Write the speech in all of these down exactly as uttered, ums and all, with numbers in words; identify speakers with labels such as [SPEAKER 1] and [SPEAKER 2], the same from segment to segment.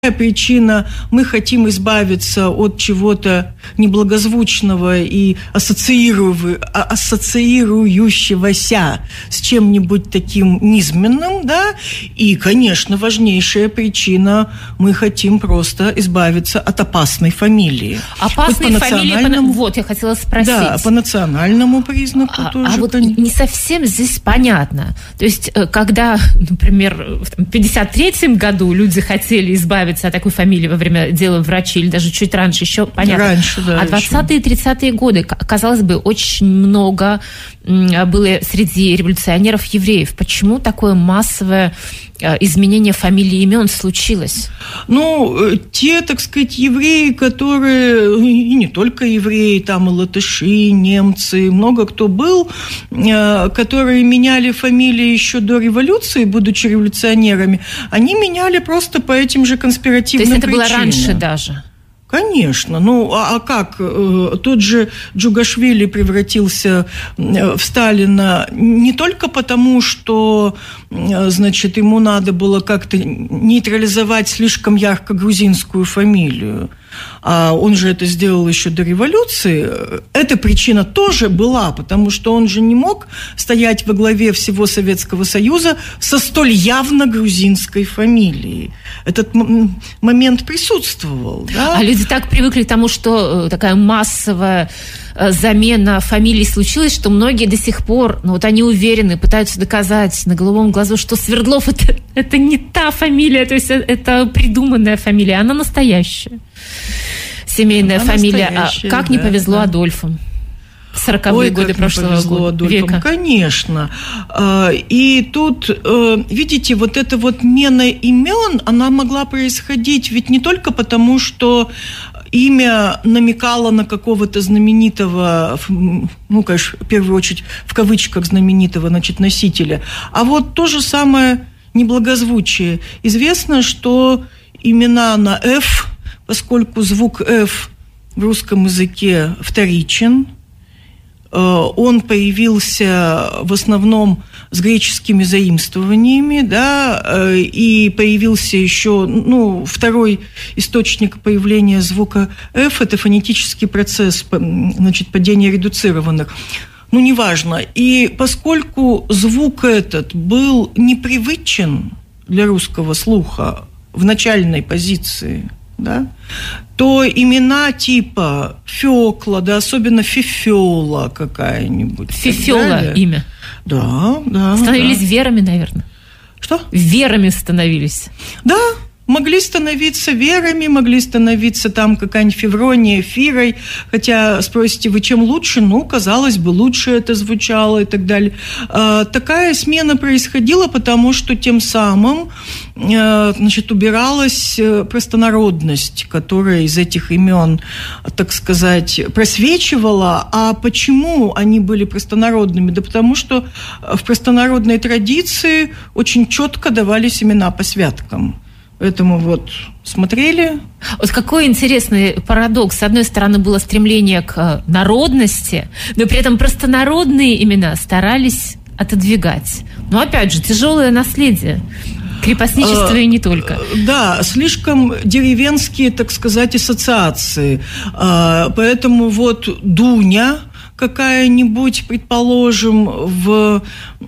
[SPEAKER 1] причина, мы хотим избавиться от чего-то неблагозвучного и ассоциирующегося с чем-нибудь таким низменным, да, и, конечно, важнейшая причина, мы хотим просто избавиться от опасной фамилии.
[SPEAKER 2] Опасной вот фамилии, по... вот, я хотела спросить.
[SPEAKER 1] Да, по национальному признаку
[SPEAKER 2] а,
[SPEAKER 1] тоже.
[SPEAKER 2] А вот не совсем здесь понятно. То есть, когда, например, в пятьдесят третьем году люди хотели избавиться от такой фамилии во время дела врачей, или даже чуть раньше, еще понятно.
[SPEAKER 1] Раньше, да.
[SPEAKER 2] А двадцатые и тридцатые годы, казалось бы, очень много было среди революционеров евреев. Почему такое массовое изменение фамилий и имен случилось?
[SPEAKER 1] Ну, те, так сказать, евреи, которые, и не только евреи, там и латыши, немцы, много кто был, которые меняли фамилии еще до революции, будучи революционерами, они меняли просто по этим же конспиративным причинам.
[SPEAKER 2] То есть это было раньше даже?
[SPEAKER 1] Конечно. Ну, а, а как? Тот же Джугашвили превратился в Сталина не только потому, что, значит, ему надо было как-то нейтрализовать слишком ярко грузинскую фамилию, а он же это сделал еще до революции. Эта причина тоже была, потому что он же не мог стоять во главе всего Советского Союза со столь явно грузинской фамилией. Этот м- момент присутствовал. Да?
[SPEAKER 2] А люди так привыкли к тому, что такая массовая замена фамилий случилась, что многие до сих пор, ну вот они уверены, пытаются доказать на голубом глазу, что Свердлов это, это не та фамилия, то есть это придуманная фамилия, она настоящая. Семейная она фамилия. А как да, не повезло да. Адольфу? сороковые Ой, годы прошлого века.
[SPEAKER 1] Конечно. И тут, видите, вот эта вот мена имен, она могла происходить ведь не только потому, что имя намекало на какого-то знаменитого, ну, конечно, в первую очередь, в кавычках знаменитого, значит, носителя, а вот то же самое неблагозвучие. Известно, что имена на «ф», поскольку звук «ф» в русском языке вторичен, он появился в основном с греческими заимствованиями, да, и появился еще, ну, второй источник появления звука «ф» – это фонетический процесс, значит, падения редуцированных. Ну, неважно. И поскольку звук этот был непривычен для русского слуха в начальной позиции, да, то имена типа Фёкла, да, особенно Фифёла какая-нибудь.
[SPEAKER 2] Фифёла имя?
[SPEAKER 1] Да, да.
[SPEAKER 2] Становились
[SPEAKER 1] да.
[SPEAKER 2] верами, наверное.
[SPEAKER 1] Что?
[SPEAKER 2] Верами становились.
[SPEAKER 1] Да, могли становиться верами, могли становиться там какая-нибудь Феврония, Фирой, хотя спросите, вы чем лучше? Ну, казалось бы, лучше это звучало и так далее. А, такая смена происходила, потому что тем самым, а, значит, убиралась простонародность, которая из этих имен, так сказать, просвечивала. А почему они были простонародными? Да потому что в простонародной традиции очень четко давались имена по святкам. Поэтому вот смотрели.
[SPEAKER 2] Вот какой интересный парадокс. С одной стороны, было стремление к народности, но при этом простонародные имена старались отодвигать. Но опять же, тяжелое наследие. Крепостничество и не только.
[SPEAKER 1] Да, слишком деревенские, так сказать, ассоциации. Поэтому вот Дуня какая-нибудь, предположим, в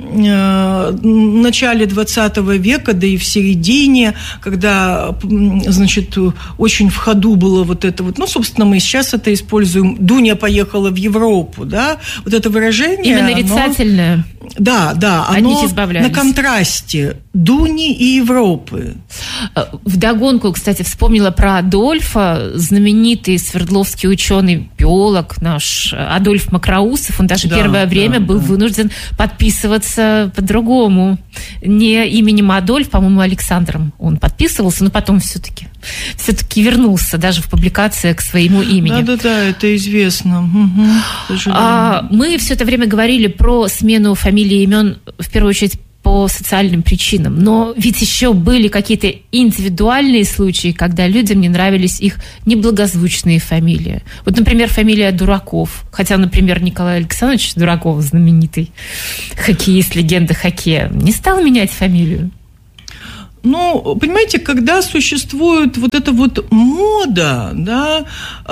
[SPEAKER 1] э, начале двадцатого века, да и в середине, когда, значит, очень в ходу было вот это вот, ну, собственно, мы сейчас это используем, Дуня поехала в Европу, да, вот это выражение.
[SPEAKER 2] Именно нарицательное.
[SPEAKER 1] Оно, да, да, оно на контрасте Дуни и Европы.
[SPEAKER 2] Вдогонку, кстати, вспомнила про Адольфа, знаменитый свердловский ученый, биолог наш Адольф Макроусов, он даже да, первое время да, был да. вынужден подписываться по-другому. Не именем Адольф, по-моему, Александром он подписывался, но потом все-таки, все-таки вернулся даже в публикации к своему имени.
[SPEAKER 1] Да-да-да, это известно. Угу,
[SPEAKER 2] а, мы все это время говорили про смену фамилий и имен, в первую очередь, по социальным причинам. Но ведь еще были какие-то индивидуальные случаи, когда людям не нравились их неблагозвучные фамилии. Вот, например, фамилия Дураков. Хотя, например, Николай Александрович Дураков, знаменитый хоккеист, легенда хоккея, не стал менять фамилию.
[SPEAKER 1] Ну, понимаете, когда существует вот эта вот мода, да,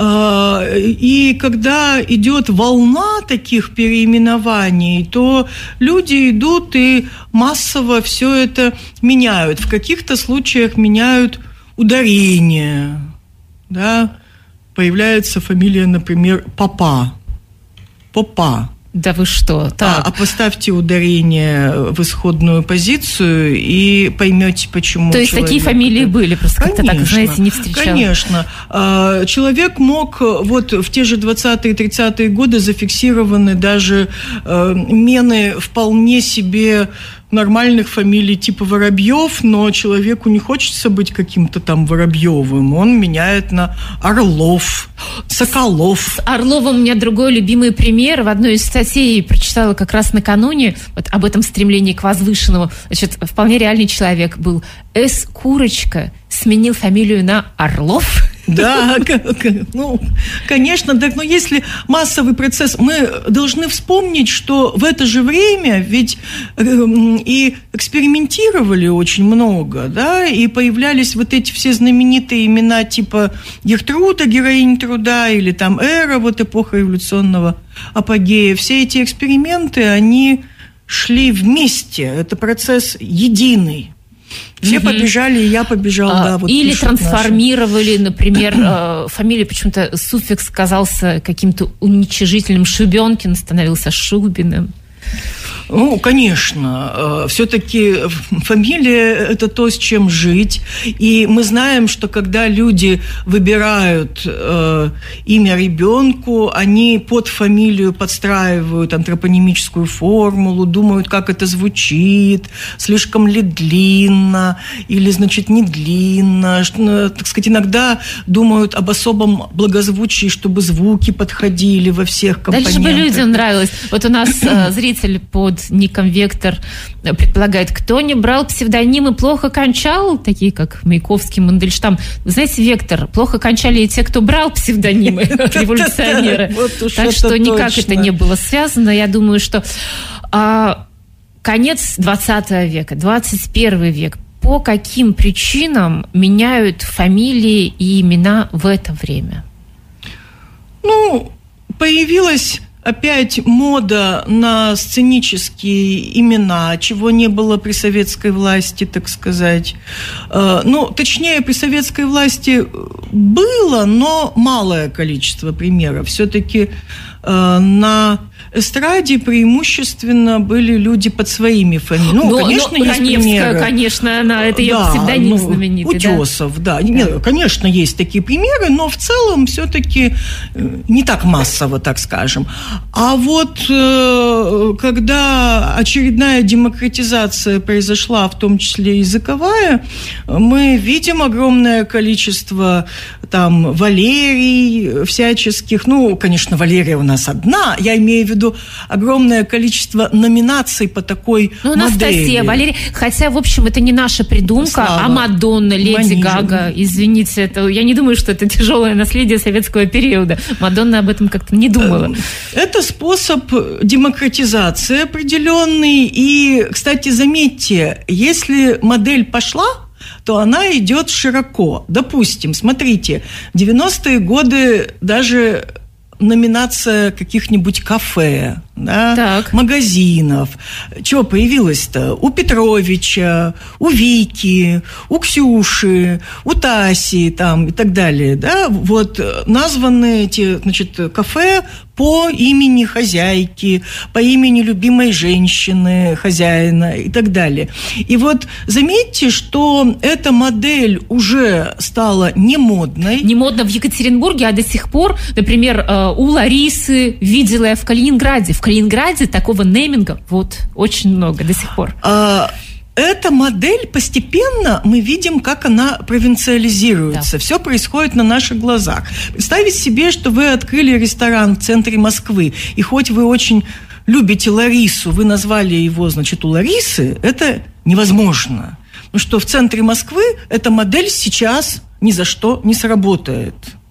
[SPEAKER 1] э, и когда идет волна таких переименований, то люди идут и массово все это меняют. В каких-то случаях меняют ударение, да, появляется фамилия, например, Попа. Попа.
[SPEAKER 2] Да вы что? Так.
[SPEAKER 1] А, а поставьте ударение в исходную позицию и поймете, почему.
[SPEAKER 2] То есть человек... такие фамилии были, просто как-то так, знаете, не встречала.
[SPEAKER 1] Конечно. Человек мог вот в те же двадцатые-тридцатые годы зафиксированы даже мены вполне себе нормальных фамилий типа Воробьев, но человеку не хочется быть каким-то там Воробьевым. Он меняет на Орлов, Соколов.
[SPEAKER 2] С Орловым у меня другой любимый пример. В одной из статей прочитала как раз накануне вот об этом стремлении к возвышенному. Значит, вполне реальный человек был. С. Курочка сменил фамилию на Орлов.
[SPEAKER 1] Да, ну, конечно, так, но если массовый процесс, мы должны вспомнить, что в это же время ведь э, и экспериментировали очень много, да, и появлялись вот эти все знаменитые имена типа Гертруда, героинь труда, или там Эра, вот эпоха революционного апогея. Все эти эксперименты, они шли вместе, это процесс единый. Все угу. побежали, и я побежала. А, да, вот
[SPEAKER 2] или трансформировали, наши. Например, фамилия, почему-то суффикс казался каким-то уничижительным. Шубенкин становился Шубиным.
[SPEAKER 1] Ну, конечно, все-таки фамилия – это то, с чем жить. И мы знаем, что когда люди выбирают э, имя ребенку, они под фамилию подстраивают антропонимическую формулу, думают, как это звучит, слишком ли длинно или, значит, не длинно. Так сказать, иногда думают об особом благозвучии, чтобы звуки подходили во всех компонентах.
[SPEAKER 2] Дальше бы людям нравилось. Вот у нас зритель под ником Вектор предполагает, кто не брал псевдонимы, плохо кончал, такие как Маяковский, Мандельштам. Вы знаете, Вектор, плохо кончали и те, кто брал псевдонимы, революционеры. Так что никак это не было связано. Я думаю, что конец двадцатого века, двадцать первый век, по каким причинам меняют фамилии и имена в это время?
[SPEAKER 1] Ну, появилась опять мода на сценические имена, чего не было при советской власти, так сказать. Ну, точнее, при советской власти было, но малое количество примеров. Все-таки на эстраде преимущественно были люди под своими фамилиями. Ну,
[SPEAKER 2] но,
[SPEAKER 1] конечно,
[SPEAKER 2] но
[SPEAKER 1] есть
[SPEAKER 2] Раневская,
[SPEAKER 1] примеры.
[SPEAKER 2] Конечно, она, это ее
[SPEAKER 1] да,
[SPEAKER 2] псевдоним
[SPEAKER 1] ну,
[SPEAKER 2] знаменитый.
[SPEAKER 1] Утесов, да. да.
[SPEAKER 2] да.
[SPEAKER 1] Нет, конечно, есть такие примеры, но в целом все-таки не так массово, так скажем. А вот когда очередная демократизация произошла, в том числе языковая, мы видим огромное количество там Валерий всяческих. Ну, конечно, Валерия у нас одна. Я имею в виду огромное количество номинаций по такой
[SPEAKER 2] ну,
[SPEAKER 1] модели.
[SPEAKER 2] Анастасия, Валерия. Хотя, в общем, это не наша придумка, Слава. А Мадонна, Леди Манижа. Гага. Извините, это, я не думаю, что это тяжелое наследие советского периода. Мадонна об этом как-то не думала.
[SPEAKER 1] Это способ демократизации определенный. И, кстати, заметьте, если модель пошла, то она идет широко. Допустим, смотрите, в девяностые годы даже номинация каких-нибудь кафе, да, магазинов. Чего появилось-то? У Петровича, у Вики, у Ксюши, у Таси там, и так далее. Да? Вот названы эти, значит, кафе по имени хозяйки, по имени любимой женщины, хозяина и так далее. И вот заметьте, что эта модель уже стала не модной.
[SPEAKER 2] Не модно в Екатеринбурге, а до сих пор, например, у Ларисы, видела я в Калининграде. В Калининграде такого нейминга вот очень много до сих пор.
[SPEAKER 1] А, эта модель постепенно мы видим, как она провинциализируется. Да. Все происходит на наших глазах. Представить себе, что вы открыли ресторан в центре Москвы, и хоть вы очень любите Ларису, вы назвали его, значит, у Ларисы, это невозможно. Потому что в центре Москвы эта модель сейчас ни за что не сработает.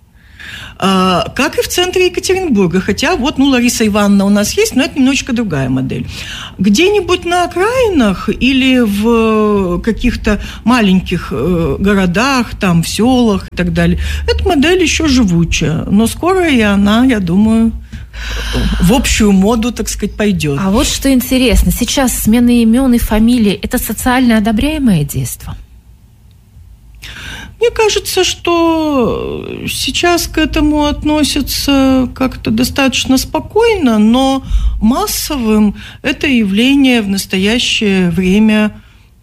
[SPEAKER 1] как и в центре Екатеринбурга. Хотя вот, ну, Лариса Ивановна у нас есть, но это немножечко другая модель. Где-нибудь на окраинах или в каких-то маленьких городах, там, в селах и так далее, эта модель еще живучая. Но скоро и она, я думаю, в общую моду, так сказать, пойдет.
[SPEAKER 2] А вот что интересно. Сейчас смена имен и фамилий – это социально одобряемое действие?
[SPEAKER 1] Мне кажется, что сейчас к этому относятся как-то достаточно спокойно, но массовым это явление в настоящее время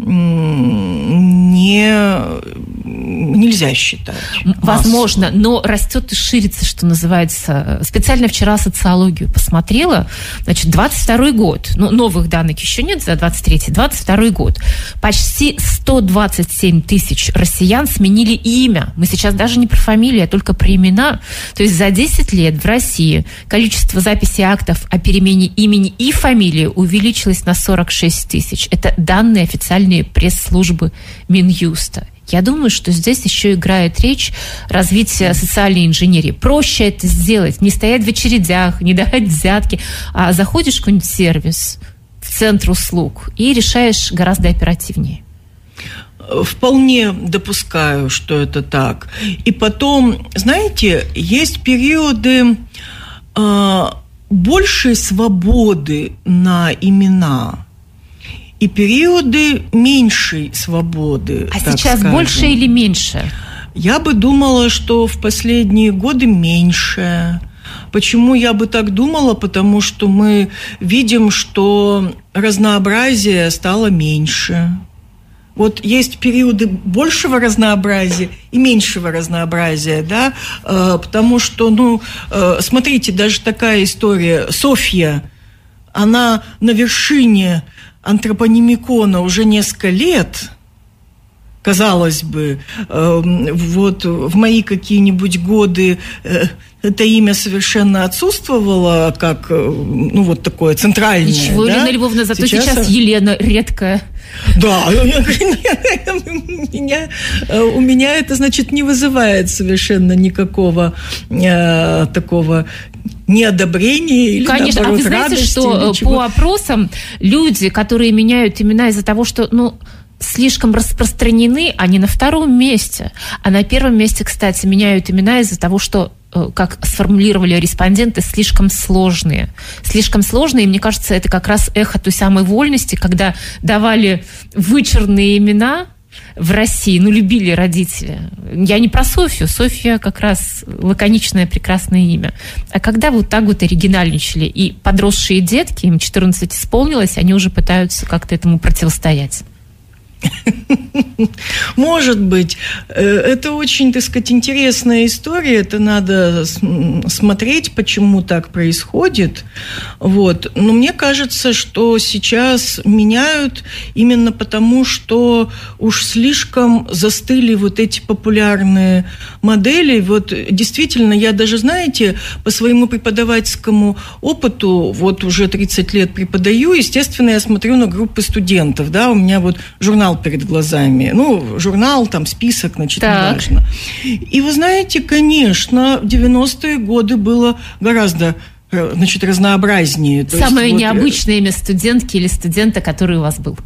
[SPEAKER 1] не, нельзя считать.
[SPEAKER 2] Возможно,
[SPEAKER 1] массовым.
[SPEAKER 2] Но растет и ширится, что называется. Специально вчера социологию посмотрела. Значит, двадцать второй год. Ну, новых данных еще нет за двадцать третий. двадцать второй год. Почти сто двадцать семь тысяч россиян сменили имя. Мы сейчас даже не про фамилии, а только про имена. То есть за десять лет в России количество записей актов о перемене имени и фамилии увеличилось на сорок шесть тысяч. Это данные официальные пресс-службы Минюста. Я думаю, что здесь еще играет речь развития социальной инженерии. Проще это сделать, не стоять в очередях, не давать взятки, а заходишь в какой-нибудь сервис, в центр услуг, и решаешь гораздо оперативнее.
[SPEAKER 1] Вполне допускаю, что это так. И потом, знаете, есть периоды э, большей свободы на имена и периоды меньшей свободы.
[SPEAKER 2] А сейчас скажем. Больше или меньше?
[SPEAKER 1] Я бы думала, что в последние годы меньше. Почему я бы так думала? Потому что мы видим, что разнообразие стало меньше. Вот есть периоды большего разнообразия и меньшего разнообразия, да, потому что, ну, смотрите, даже такая история. Софья, она на вершине антропонимикона уже несколько лет, казалось бы, э, вот в мои какие-нибудь годы э, это имя совершенно отсутствовало, как, ну, вот такое центральное.
[SPEAKER 2] Ничего, да? Елена Львовна, зато сейчас, сейчас Елена редкая.
[SPEAKER 1] Да, у меня, у меня это, значит, не вызывает совершенно никакого э, такого неодобрения или,
[SPEAKER 2] конечно,
[SPEAKER 1] наоборот,
[SPEAKER 2] а вы знаете, что по опросам люди, которые меняют имена из-за того, что, ну, слишком распространены, они на втором месте. А на первом месте, кстати, меняют имена из-за того, что, как сформулировали респонденты, слишком сложные. Слишком сложные, и мне кажется, это как раз эхо той самой вольности, когда давали вычурные имена в России, ну, любили родители. Я не про Софью. Софья как раз лаконичное, прекрасное имя. А когда вот так вот оригинальничали, и подросшие детки, им четырнадцать исполнилось, они уже пытаются как-то этому противостоять.
[SPEAKER 1] Может быть. Это очень, так сказать, интересная история. Это надо смотреть, почему так происходит. Вот. Но мне кажется, что сейчас меняют именно потому, что уж слишком застыли вот эти популярные модели. Вот действительно, я даже, знаете, по своему преподавательскому опыту, вот уже тридцать лет преподаю, естественно, я смотрю на группы студентов, да, у меня вот журнал перед глазами. Ну, журнал, там, список, значит, неважно. И вы знаете, конечно, в девяностые годы было гораздо, значит, разнообразнее. То
[SPEAKER 2] Самое
[SPEAKER 1] есть,
[SPEAKER 2] необычное
[SPEAKER 1] вот...
[SPEAKER 2] имя студентки или студента, который у вас был?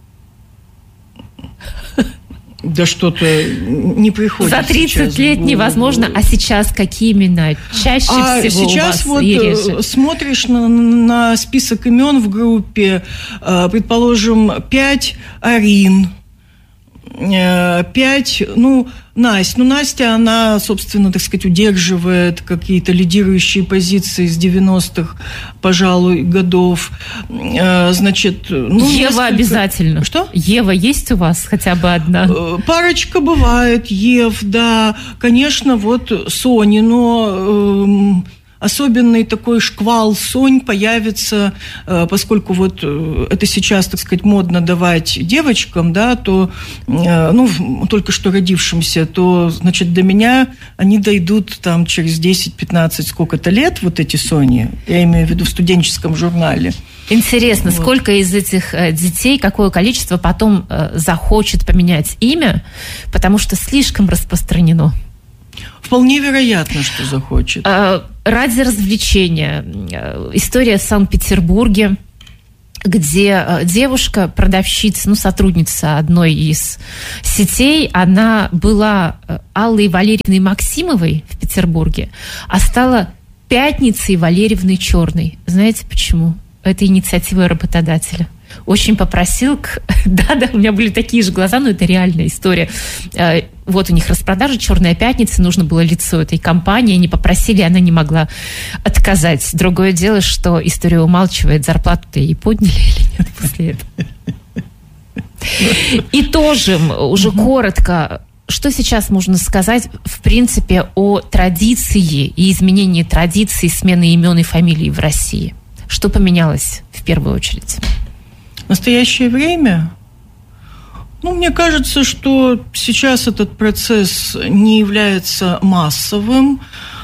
[SPEAKER 1] Да что-то не приходит.
[SPEAKER 2] За тридцать лет невозможно, а сейчас какие имена чаще
[SPEAKER 1] а
[SPEAKER 2] всего
[SPEAKER 1] сейчас
[SPEAKER 2] у вас?
[SPEAKER 1] Сейчас вот смотришь на, на список имен в группе, предположим, пять Арин, пять, ну, Настя. Ну, Настя, она, собственно, так сказать, удерживает какие-то лидирующие позиции с девяностых, пожалуй, годов. Значит, ну,
[SPEAKER 2] Ева
[SPEAKER 1] несколько...
[SPEAKER 2] обязательно.
[SPEAKER 1] Что?
[SPEAKER 2] Ева есть у вас хотя бы одна?
[SPEAKER 1] Парочка бывает, Ев, да. Конечно, вот Соня, но... Особенный такой шквал Сонь появится, поскольку вот это сейчас, так сказать, модно давать девочкам, да, то, ну, только что родившимся, то, значит, до меня они дойдут там через десять-пятнадцать сколько-то лет, вот эти Сони, я имею в виду в студенческом журнале.
[SPEAKER 2] Интересно, вот. Сколько из этих детей, какое количество потом захочет поменять имя, потому что слишком распространено?
[SPEAKER 1] Вполне вероятно, что захочет.
[SPEAKER 2] Ради развлечения. История в Санкт-Петербурге, где девушка, продавщица, ну, сотрудница одной из сетей, она была Аллой Валерьевной Максимовой в Петербурге, а стала Пятницей Валерьевной Черной. Знаете почему? Это инициатива работодателя. Очень попросил... Да-да, у меня были такие же глаза, но это реальная история. Вот у них распродажа «Черная пятница», нужно было лицо этой компании, они попросили, она не могла отказать. Другое дело, что история умалчивает, зарплату-то ей подняли или нет после этого. И тоже уже коротко, что сейчас можно сказать, в принципе, о традиции и изменении традиций смены имен и фамилий в России? Что поменялось в первую очередь?
[SPEAKER 1] В настоящее время, ну, мне кажется, что сейчас этот процесс не является массовым.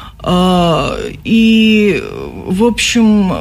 [SPEAKER 1] И, в общем,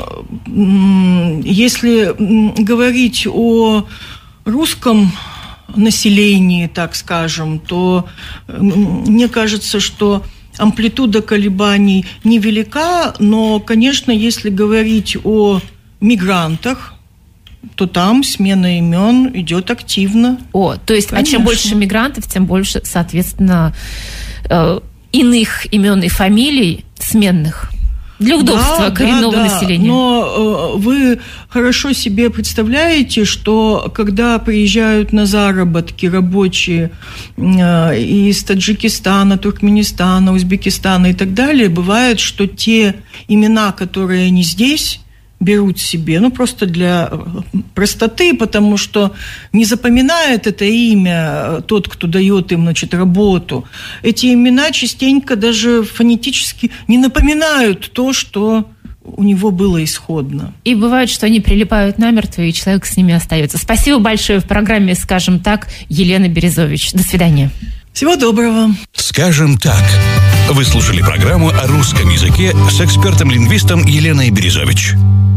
[SPEAKER 1] если говорить о русском населении, так скажем, то мне кажется, что амплитуда колебаний невелика, но, конечно, если говорить о мигрантах, то там смена имен идет активно.
[SPEAKER 2] О, то есть, конечно. А чем больше мигрантов, тем больше, соответственно, э, иных имен и фамилий сменных. Для удобства да, коренного да, да. населения.
[SPEAKER 1] Но э, вы хорошо себе представляете, что когда приезжают на заработки рабочие э, из Таджикистана, Туркменистана, Узбекистана и так далее, бывает, что те имена, которые они здесь берут себе, ну, просто для простоты, потому что не запоминает это имя тот, кто дает им, значит, работу. Эти имена частенько даже фонетически не напоминают то, что у него было исходно.
[SPEAKER 2] И бывает, что они прилипают намертво, и человек с ними остается. Спасибо большое. В программе «Скажем так» Елена Березович. До свидания.
[SPEAKER 1] Всего доброго.
[SPEAKER 3] «Скажем так». Вы слушали программу о русском языке с экспертом-лингвистом Еленой Березович.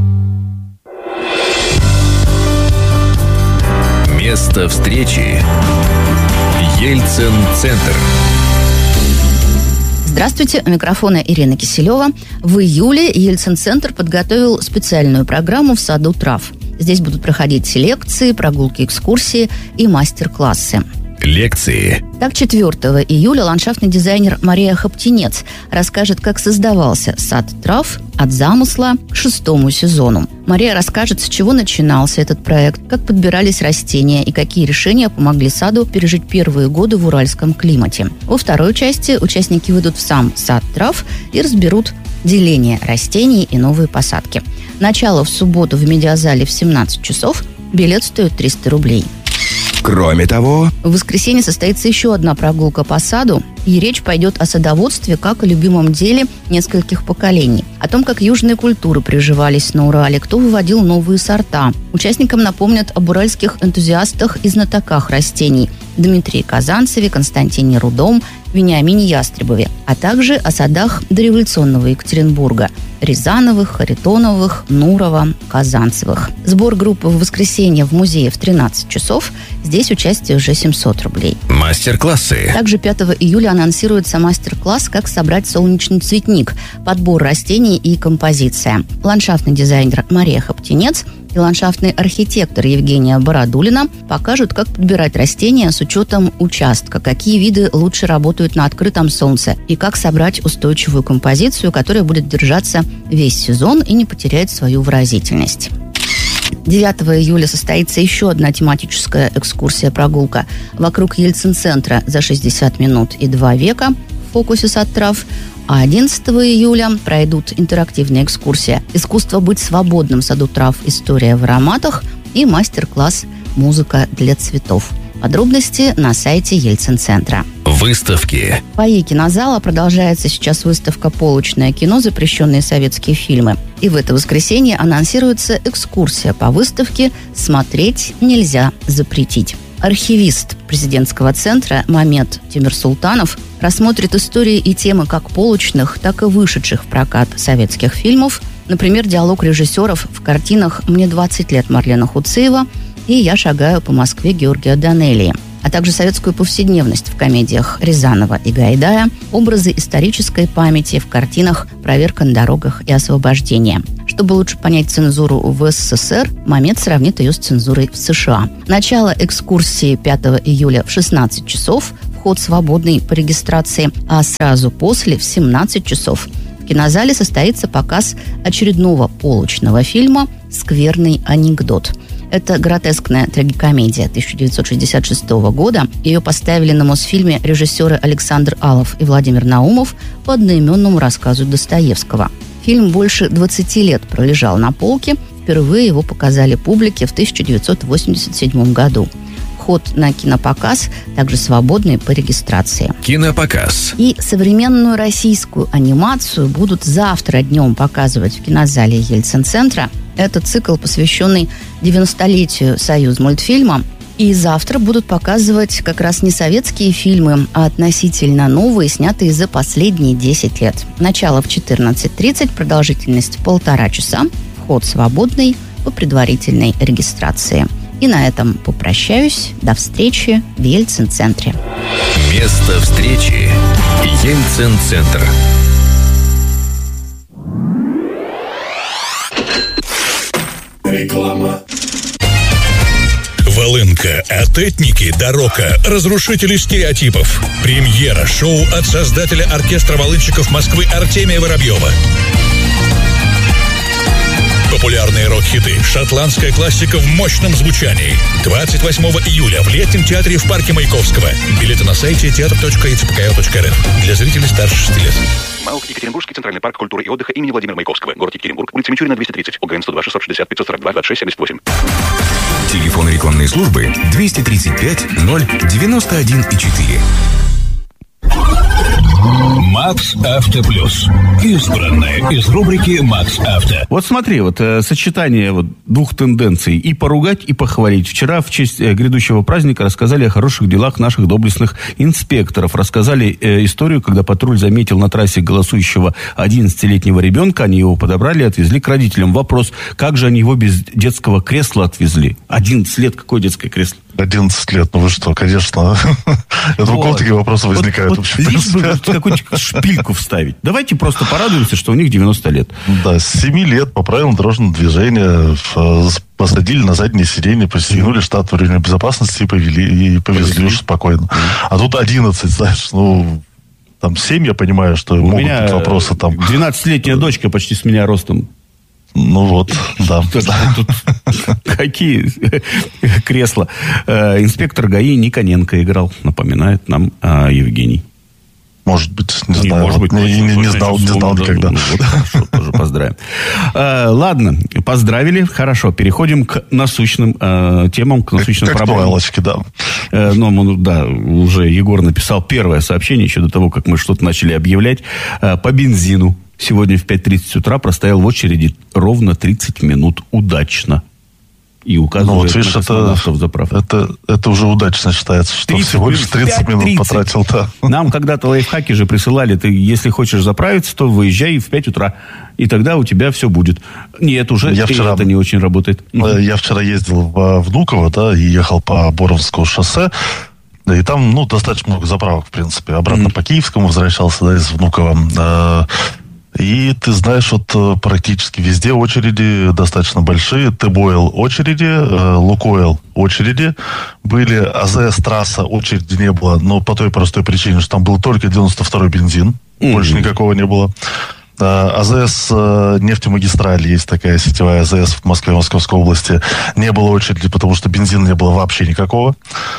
[SPEAKER 3] Место встречи. Ельцин-центр.
[SPEAKER 4] Здравствуйте, у микрофона Ирина Киселева. В июле Ельцин-центр подготовил специальную программу в саду трав. Здесь будут проходить лекции, прогулки, экскурсии и мастер-классы.
[SPEAKER 3] Лекции.
[SPEAKER 4] Так, четвёртого июля ландшафтный дизайнер Мария Хоптинец расскажет, как создавался сад трав от замысла к шестому сезону. Мария расскажет, с чего начинался этот проект, как подбирались растения и какие решения помогли саду пережить первые годы в уральском климате. Во второй части участники выйдут в сам сад трав и разберут деление растений и новые посадки. Начало в субботу в медиазале в семнадцать часов. Билет стоит триста рублей.
[SPEAKER 3] Кроме того,
[SPEAKER 4] в воскресенье состоится еще одна прогулка по саду, и речь пойдет о садоводстве как о любимом деле нескольких поколений. О том, как южные культуры приживались на Урале, кто выводил новые сорта. Участникам напомнят об уральских энтузиастах и знатоках растений Дмитрии Казанцеве, Константине Рудом, Вениамине Ястребове, а также о садах дореволюционного Екатеринбурга – Рязановых, Харитоновых, Нурова, Казанцевых. Сбор группы в воскресенье в музее в тринадцать часов. Здесь участие уже семьсот рублей.
[SPEAKER 3] Мастер-классы.
[SPEAKER 4] Также пятого июля анонсируется мастер-класс «Как собрать солнечный цветник», подбор растений и композиция. Ландшафтный дизайнер Мария Хоптинец и ландшафтный архитектор Евгения Бородулина покажут, как подбирать растения с учетом участка, какие виды лучше работают на открытом солнце и как собрать устойчивую композицию, которая будет держаться весь сезон и не потеряет свою выразительность. девятого июля состоится еще одна тематическая экскурсия-прогулка вокруг Ельцин-центра за шестьдесят минут и два века в фокусе сад трав. А одиннадцатого июля пройдут интерактивная экскурсия «Искусство быть свободным в саду трав. История в ароматах» и мастер-класс «Музыка для цветов». Подробности на сайте Ельцин-центра.
[SPEAKER 3] Выставки.
[SPEAKER 4] В фойе кинозала продолжается сейчас выставка «Полочное кино. Запрещенные советские фильмы». И в это воскресенье анонсируется экскурсия по выставке «Смотреть нельзя запретить». Архивист президентского центра Мамед Тимирсултанов рассмотрит истории и темы как полочных, так и вышедших в прокат советских фильмов. Например, диалог режиссеров в картинах «Мне двадцать лет» Марлена Хуцеева и «Я шагаю по Москве» Георгия Данелии. а также советскую повседневность в комедиях Рязанова и Гайдая, образы исторической памяти в картинах «Проверка на дорогах» и «Освобождение». Чтобы лучше понять цензуру в СССР, Мамед сравнит ее с цензурой в США. Начало экскурсии пятого июля в шестнадцать часов, вход свободный по регистрации, а сразу после в семнадцать часов в кинозале состоится показ очередного полочного фильма «Скверный анекдот». Это гротескная трагикомедия тысяча девятьсот шестьдесят шестого года. Ее поставили на Мосфильме режиссеры Александр Алов и Владимир Наумов по одноименному рассказу Достоевского. Фильм больше двадцати лет пролежал на полке. Впервые его показали публике в тысяча девятьсот восемьдесят седьмом году. Вход на кинопоказ также свободный по регистрации.
[SPEAKER 3] Кинопоказ.
[SPEAKER 4] И современную российскую анимацию будут завтра днем показывать в кинозале Ельцин-центра. Это цикл, посвященный девяностолетию Союзмультфильма. И завтра будут показывать как раз не советские фильмы, а относительно новые, снятые за последние десять лет. Начало в четырнадцать тридцать, продолжительность полтора часа, вход свободный по предварительной регистрации. И на этом попрощаюсь. До встречи в Ельцин-центре.
[SPEAKER 3] Место встречи. Ельцин-центр. Реклама. Волынка, Атетники, Дорока, разрушители стереотипов. Премьера шоу от создателя оркестра волынщиков Москвы Артемия Воробьева. Популярные рок-хиты, шотландская классика в мощном звучании. двадцать восьмого июля в Летнем театре в парке Маяковского. Билеты на сайте театр точка и цэ пэ ка эл точка эр эф. Для зрителей старше шести лет. МАУК Екатеринбургский центральный парк культуры и отдыха имени Владимира Маяковского. Город Екатеринбург, улица Мичурина, двести тридцать. ОГН сто два шестьсот шестьдесят пятьсот сорок два двадцать шесть семьдесят восемь.
[SPEAKER 5] Телефон рекламной службы двести тридцать пять ноль девяносто один и четыре.
[SPEAKER 3] Макс Авто Плюс. Избранное из рубрики Макс Авто.
[SPEAKER 6] Вот смотри, вот э, сочетание вот двух тенденций: и поругать, и похвалить. Вчера в честь э, грядущего праздника рассказали о хороших делах наших доблестных инспекторов. Рассказали э, историю, когда патруль заметил на трассе голосующего одиннадцатилетнего ребенка. Они его подобрали и отвезли к родителям. Вопрос: как же они его без детского кресла отвезли? одиннадцать лет, какое детское кресло?
[SPEAKER 7] одиннадцать лет, ну вы что, конечно. Это у кого такие вопросы возникают вообще?
[SPEAKER 6] Лишь бы какую-нибудь шпильку вставить. Давайте просто порадуемся, что у них девяносто лет.
[SPEAKER 7] Да, с семи лет по правилам дорожного движения посадили на заднее сиденье, пристегнули штат временной безопасности и повели, и повезли уже спокойно. А тут одиннадцать, знаешь, ну... Там семь, я понимаю, что
[SPEAKER 6] у
[SPEAKER 7] могут
[SPEAKER 6] меня
[SPEAKER 7] быть вопросы там.
[SPEAKER 6] двенадцатилетняя дочка почти с меня ростом.
[SPEAKER 7] Ну вот, да.
[SPEAKER 6] Какие кресла. Инспектор ГАИ Никоненко играл, напоминает нам Евгений.
[SPEAKER 7] Может быть, не знаю.
[SPEAKER 6] Может быть,
[SPEAKER 7] не, не, не знал, не знал никогда.
[SPEAKER 6] Ну, вот, хорошо, тоже поздравим. А, ладно, поздравили. Хорошо, переходим к насущным а, темам, к насущным
[SPEAKER 7] как,
[SPEAKER 6] проблемам.
[SPEAKER 7] Как да.
[SPEAKER 6] А, ну, да, уже Егор написал первое сообщение, еще до того, как мы что-то начали объявлять. А, по бензину. Сегодня в пять тридцать утра простоял в очереди ровно тридцать минут. Удачно. И указывает ну, вот, видишь, на космонавтов заправку.
[SPEAKER 7] Это, это уже удачно считается, что всего лишь тридцать минут потратил. Да.
[SPEAKER 6] Нам когда-то лайфхаки же присылали. Ты, если хочешь заправиться, то выезжай в пять утра. И тогда у тебя все будет. Нет, уже
[SPEAKER 7] я вчера,
[SPEAKER 6] это не очень работает.
[SPEAKER 7] Я вчера ездил в Внуково, да, и ехал по Боровскому шоссе. Да, и там, ну, достаточно много заправок, в принципе. Обратно mm. по Киевскому возвращался, да, из Внуково. И ты знаешь, вот практически везде очереди достаточно большие. Т-Бойл очереди, Лукойл очереди были. АЗС-трасса очереди не было, но по той простой причине, что там был только девяносто второй бензин. Mm-hmm. Больше никакого не было. АЗС нефтемагистраль, есть такая сетевая АЗС в Москве, Московской области. Не было очереди, потому что бензина не было вообще никакого.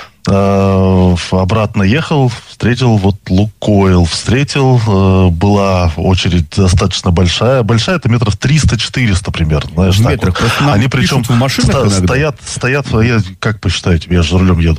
[SPEAKER 7] Обратно ехал, встретил вот Лукойл, встретил, была очередь достаточно большая, большая, это метров триста-четыреста примерно, знаешь, так вот. Они причем ста- стоят, стоят, я как посчитаю тебе, я же за рулем еду.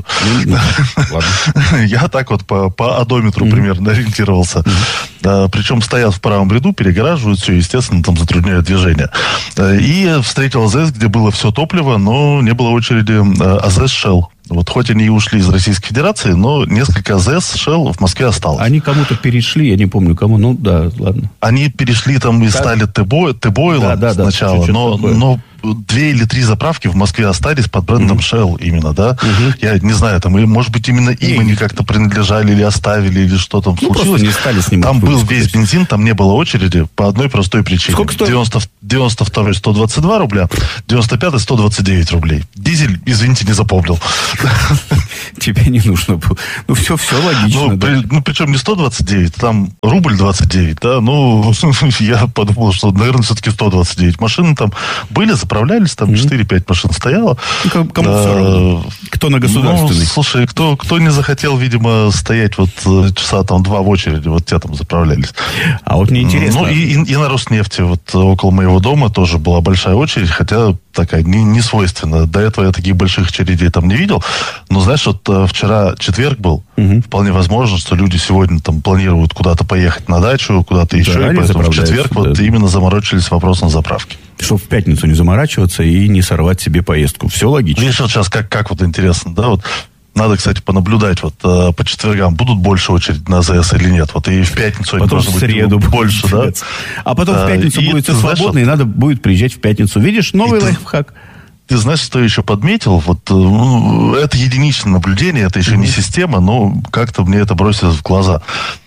[SPEAKER 7] Я так вот по, по одометру примерно ориентировался. Причем стоят в правом ряду, перегораживают все, естественно, там затрудняют движение. И встретил АЗС, где было все топливо, но не было очереди. АЗС Shell. Вот хоть они и ушли из Российской Федерации, но несколько АЗС, Shell в Москве осталось.
[SPEAKER 6] Они кому-то перешли, я не помню кому, ну да, ладно.
[SPEAKER 7] Они перешли там и стали T-Boil да, да, сначала, да, но, но две или три заправки в Москве остались под брендом mm-hmm. Shell именно, да. Mm-hmm. Я не знаю, там, может быть, именно им они как-то принадлежали или оставили, или что там ну, случилось.
[SPEAKER 6] Не стали с ним
[SPEAKER 7] там был весь бензин, там не было очереди по одной простой причине.
[SPEAKER 6] Сколько стоит?
[SPEAKER 7] девяносто второй сто двадцать два рубля, девяносто пятый сто двадцать девять рублей. Дизель, извините, не запомнил.
[SPEAKER 6] Тебе не нужно было. Ну, все, все логично.
[SPEAKER 7] Ну,
[SPEAKER 6] да.
[SPEAKER 7] при, ну, причем не сто двадцать девять, там рубль двадцать девять, да. Ну, я подумал, что, наверное, все-таки сто двадцать девять. Машины там были, заправлялись, там mm-hmm. четыре-пять машин стояло.
[SPEAKER 6] Ну, кому а, все равно. Кто на государственный?
[SPEAKER 7] Ну, слушай, кто, кто не захотел, видимо, стоять вот часа там два в очереди, вот те там заправлялись.
[SPEAKER 6] А вот мне интересно.
[SPEAKER 7] Ну, и, и, и на Роснефти вот около моего дома тоже была большая очередь, хотя такая не, не свойственная. До этого я таких больших очередей там не видел. Но, знаешь, вот вчера четверг был. Угу. Вполне возможно, что люди сегодня там планируют куда-то поехать на дачу, куда-то еще. Да, и поэтому в четверг да. вот именно заморочились вопросом заправки.
[SPEAKER 6] Чтобы в пятницу не заморачиваться и не сорвать себе поездку. Все логично.
[SPEAKER 7] Видишь, вот сейчас как, как вот интересно, да, вот надо, кстати, понаблюдать вот э, по четвергам, будут больше очереди на АЗС или нет. Вот и в пятницу
[SPEAKER 6] потом в среду
[SPEAKER 7] быть больше, да.
[SPEAKER 6] А потом в пятницу и будет все свободно, вот, и надо будет приезжать в пятницу. Видишь, новый лайфхак.
[SPEAKER 7] Ты, ты знаешь, что еще подметил? Вот ну, это единичное наблюдение, это еще mm-hmm. не система, но как-то мне это бросилось в глаза.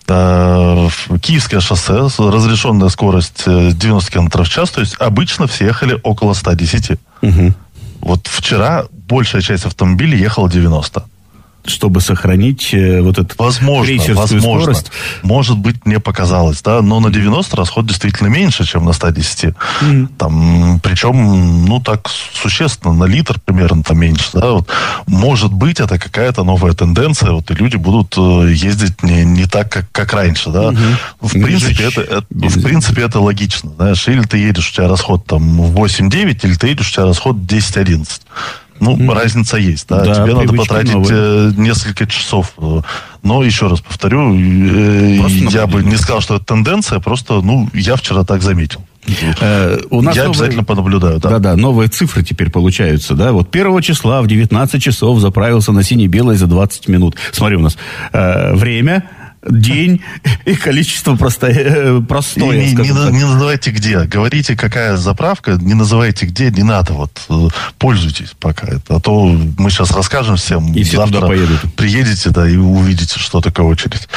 [SPEAKER 7] Киевское шоссе, разрешенная скорость девяносто километров в час, то есть обычно все ехали около сто десять. Угу. Вот вчера большая часть автомобилей ехала девяносто.
[SPEAKER 6] Чтобы сохранить э, вот эту
[SPEAKER 7] возможно, возможно. Скорость. Может быть, мне показалось, да, но на девяносто расход действительно меньше, чем на сто десять. Mm-hmm. Там, причем, ну, так существенно, на литр примерно там меньше, да, вот. Может быть, это какая-то новая тенденция, вот, и люди будут э, ездить не, не так, как, как раньше, да. Mm-hmm. В, принципе, это, это, в принципе, это логично, знаешь, или ты едешь, у тебя расход там восемь-девять, или ты едешь, у тебя расход десять-одиннадцать. Ну, mm-hmm. разница есть, да. да Тебе надо потратить э, несколько часов. Но, еще раз повторю, э, я бы не сказал, что это тенденция, просто, ну, я вчера так заметил.
[SPEAKER 6] Э, у нас
[SPEAKER 7] я новые... обязательно понаблюдаю, да.
[SPEAKER 6] Да-да, новые цифры теперь получаются, да. Вот первого числа в девятнадцать часов заправился на сине-белой за двадцать минут. Смотри, у нас э, время... день и количество простое. простое
[SPEAKER 7] не, не, не называйте где. Говорите, какая заправка, не называйте где, не надо. Вот пользуйтесь пока. Это, а то мы сейчас расскажем всем.
[SPEAKER 6] И все
[SPEAKER 7] завтра
[SPEAKER 6] туда поедут.
[SPEAKER 7] Приедете, да, и увидите, что такое очередь.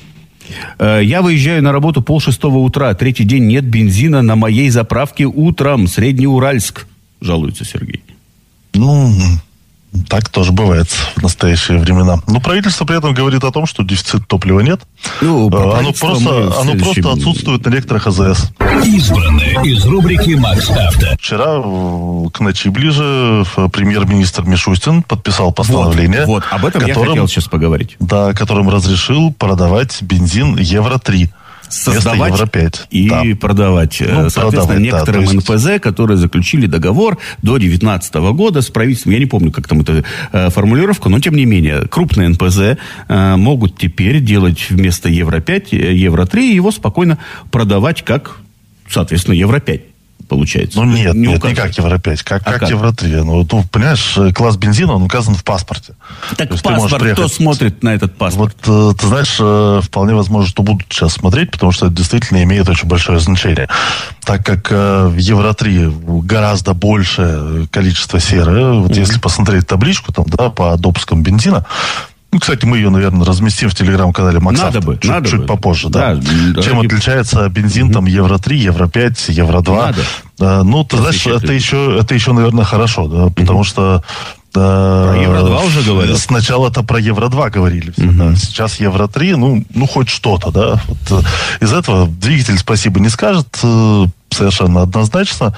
[SPEAKER 6] Я выезжаю на работу полшестого утра. Третий день нет бензина на моей заправке утром. Среднеуральск, жалуется Сергей.
[SPEAKER 7] Ну... Так тоже бывает в настоящие времена. Но правительство при этом говорит о том, что дефицита топлива нет. Ну, оно просто, оно просто отсутствует на некоторых АЗС.
[SPEAKER 3] Избранное из рубрики «Макс Авто».
[SPEAKER 7] Вчера к ночи ближе премьер-министр Мишустин подписал постановление.
[SPEAKER 6] Вот, вот. Об этом которым, я хотел сейчас поговорить.
[SPEAKER 7] Да, которым разрешил продавать бензин евро три.
[SPEAKER 6] Создавать
[SPEAKER 7] евро пять.
[SPEAKER 6] И
[SPEAKER 7] да.
[SPEAKER 6] продавать. Ну, соответственно, продавать, некоторым да, есть... эн пэ зэ, которые заключили договор до две тысячи девятнадцатого года с правительством. Я не помню, как там эта э, формулировка, но тем не менее, крупные эн пэ зэ э, могут теперь делать вместо евро пять, евро три, и его спокойно продавать как, соответственно, евро пять. Получается.
[SPEAKER 7] Ну нет, не, нет, не как евро пять, как, а как, как евро три. Ну, ну, понимаешь, класс бензина, он указан в паспорте.
[SPEAKER 6] Так паспорт, приехать... кто смотрит на этот паспорт?
[SPEAKER 7] Вот, ты знаешь, вполне возможно, что будут сейчас смотреть, потому что это действительно имеет очень большое значение. Так как в евро три гораздо большее количество серы, вот mm-hmm. если посмотреть табличку там, да, по допускам бензина, ну, кстати, мы ее, наверное, разместим в телеграм-канале Макс Авто.
[SPEAKER 6] Надо бы,
[SPEAKER 7] чуть,
[SPEAKER 6] надо
[SPEAKER 7] чуть
[SPEAKER 6] бы.
[SPEAKER 7] попозже, да. да
[SPEAKER 6] Чем
[SPEAKER 7] да, отличается бензин там евро три, евро пять, евро два. Надо. А, ну, ты знаешь, это еще, это еще, наверное, хорошо, да, потому угу. что...
[SPEAKER 6] Да, про евро два уже говорили?
[SPEAKER 7] Сначала-то про евро два говорили все, угу. да. Сейчас евро три, ну, ну, хоть что-то, да. Вот, из этого двигатель спасибо не скажет совершенно однозначно.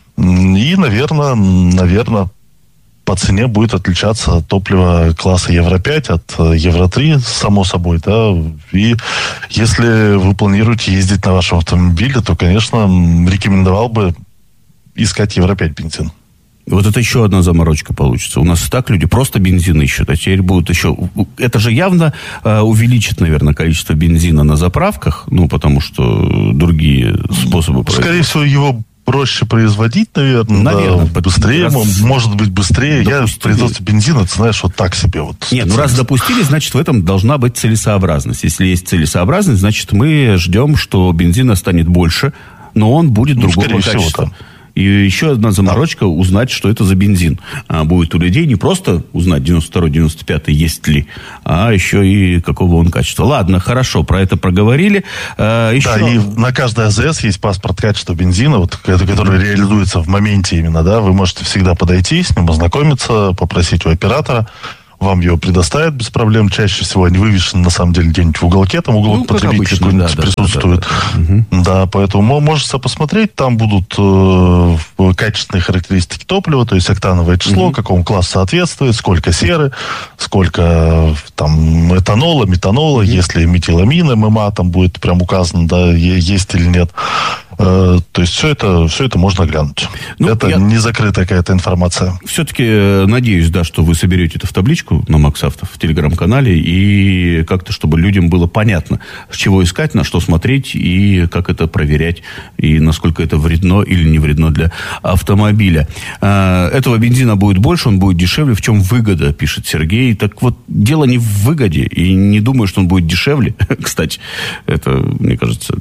[SPEAKER 7] И, наверное, наверное, по цене будет отличаться топливо класса евро пять от евро три, само собой, да. И если вы планируете ездить на вашем автомобиле, то, конечно, рекомендовал бы искать евро пять бензин.
[SPEAKER 6] Вот это еще одна заморочка получится. У нас и так люди просто бензин ищут, а теперь будут еще... Это же явно э, увеличит, наверное, количество бензина на заправках, ну, потому что другие способы...
[SPEAKER 7] Скорее всего, его проще производить, наверное.
[SPEAKER 6] Наверное.
[SPEAKER 7] Да, быстрее, раз может быть, быстрее. Допустили. Я в производстве бензина, ты знаешь, вот так себе. Вот,
[SPEAKER 6] Нет, ну раз допустили, значит, в этом должна быть целесообразность. Если есть целесообразность, значит, мы ждем, что бензина станет больше, но он будет ну, другого качества. Всего, и еще одна заморочка, узнать, что это за бензин. А будет у людей не просто узнать девяносто второй девяносто пятый есть ли, а еще и какого он качества. Ладно, хорошо, про это проговорили. А, еще...
[SPEAKER 7] Да, и на каждой АЗС есть паспорт качества бензина, вот, который реализуется в моменте именно, да. Вы можете всегда подойти, с ним ознакомиться, попросить у оператора. Вам его предоставят без проблем. Чаще всего они вывешены, на самом деле, где-нибудь в уголке, там уголок ну, потребителя какой-нибудь да, присутствует. Да, да, да. да, поэтому можете посмотреть, там будут э, качественные характеристики топлива, то есть октановое число, угу. какому классу соответствует, сколько серы, сколько там этанола, метанола, угу. если метиламин, ММА там будет прям указано, да, есть или нет. Э, то есть все это, все это можно глянуть. Ну, это я... не закрытая какая-то информация.
[SPEAKER 6] Все-таки надеюсь, да, что вы соберете это в табличку на МаксАвто в телеграм-канале и как-то, чтобы людям было понятно, с чего искать, на что смотреть и как это проверять, и насколько это вредно или не вредно для автомобиля. Э, этого бензина будет больше, он будет дешевле. В чем выгода, пишет Сергей. Так вот, дело не в выгоде, и не думаю, что он будет дешевле. Кстати, это, мне кажется...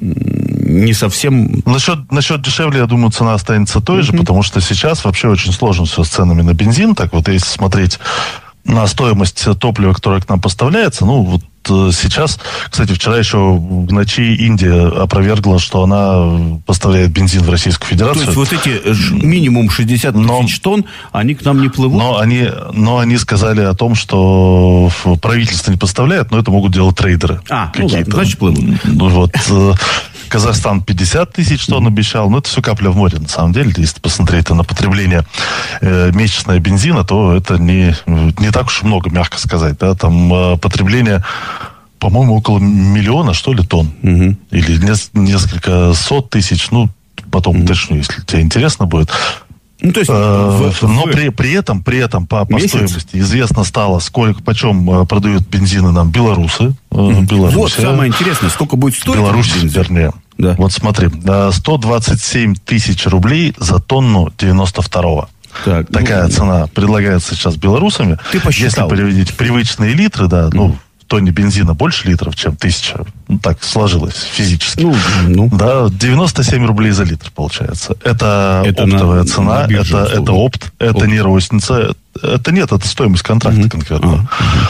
[SPEAKER 6] не совсем...
[SPEAKER 7] Насчет, насчет дешевле, я думаю, цена останется той mm-hmm. же, потому что сейчас вообще очень сложно все с ценами на бензин. Так вот, если смотреть на стоимость топлива, которое к нам поставляется, ну, вот сейчас, кстати, вчера еще в ночи Индия опровергла, что она поставляет бензин в Российскую Федерацию.
[SPEAKER 6] То есть вот эти минимум шестьдесят тысяч тонн, они к нам не плывут?
[SPEAKER 7] Но они, но они сказали о том, что правительство не поставляет, но это могут делать трейдеры.
[SPEAKER 6] А, какие-то. Ну, да, значит, плывут.
[SPEAKER 7] Ну, вот... Казахстан пятьдесят тысяч тонн обещал, но это все капля в море, на самом деле. Если посмотреть на потребление э, месячное бензина, то это не, не так уж и много, мягко сказать. Да? Там э, потребление, по-моему, около миллиона, что ли, тонн. Угу. Или нес- несколько сот тысяч. Ну, потом угу. уточню, если тебе интересно будет.
[SPEAKER 6] Ну, то есть,
[SPEAKER 7] э, в, но в... При, при этом, при этом по, по стоимости известно стало, сколько, почем э, продают бензины нам белорусы. Э,
[SPEAKER 6] mm-hmm. Вот самое интересное, сколько будет стоить
[SPEAKER 7] Беларусь, вернее. Да. Вот смотри, сто двадцать семь тысяч рублей за тонну девяносто второго. Так, Такая ну, цена предлагается сейчас белорусами.
[SPEAKER 6] Ты посчитал.
[SPEAKER 7] Если переводить привычные литры, да, mm-hmm. ну, в тонне бензина больше литров, чем тысяча. Ну, так сложилось физически. Ну, ну. Да, девяносто семь рублей за литр получается. Это, это оптовая на, цена, на бирже, это, это опт, это опт. Не розница. Это нет, это стоимость контракта mm-hmm. конкретно.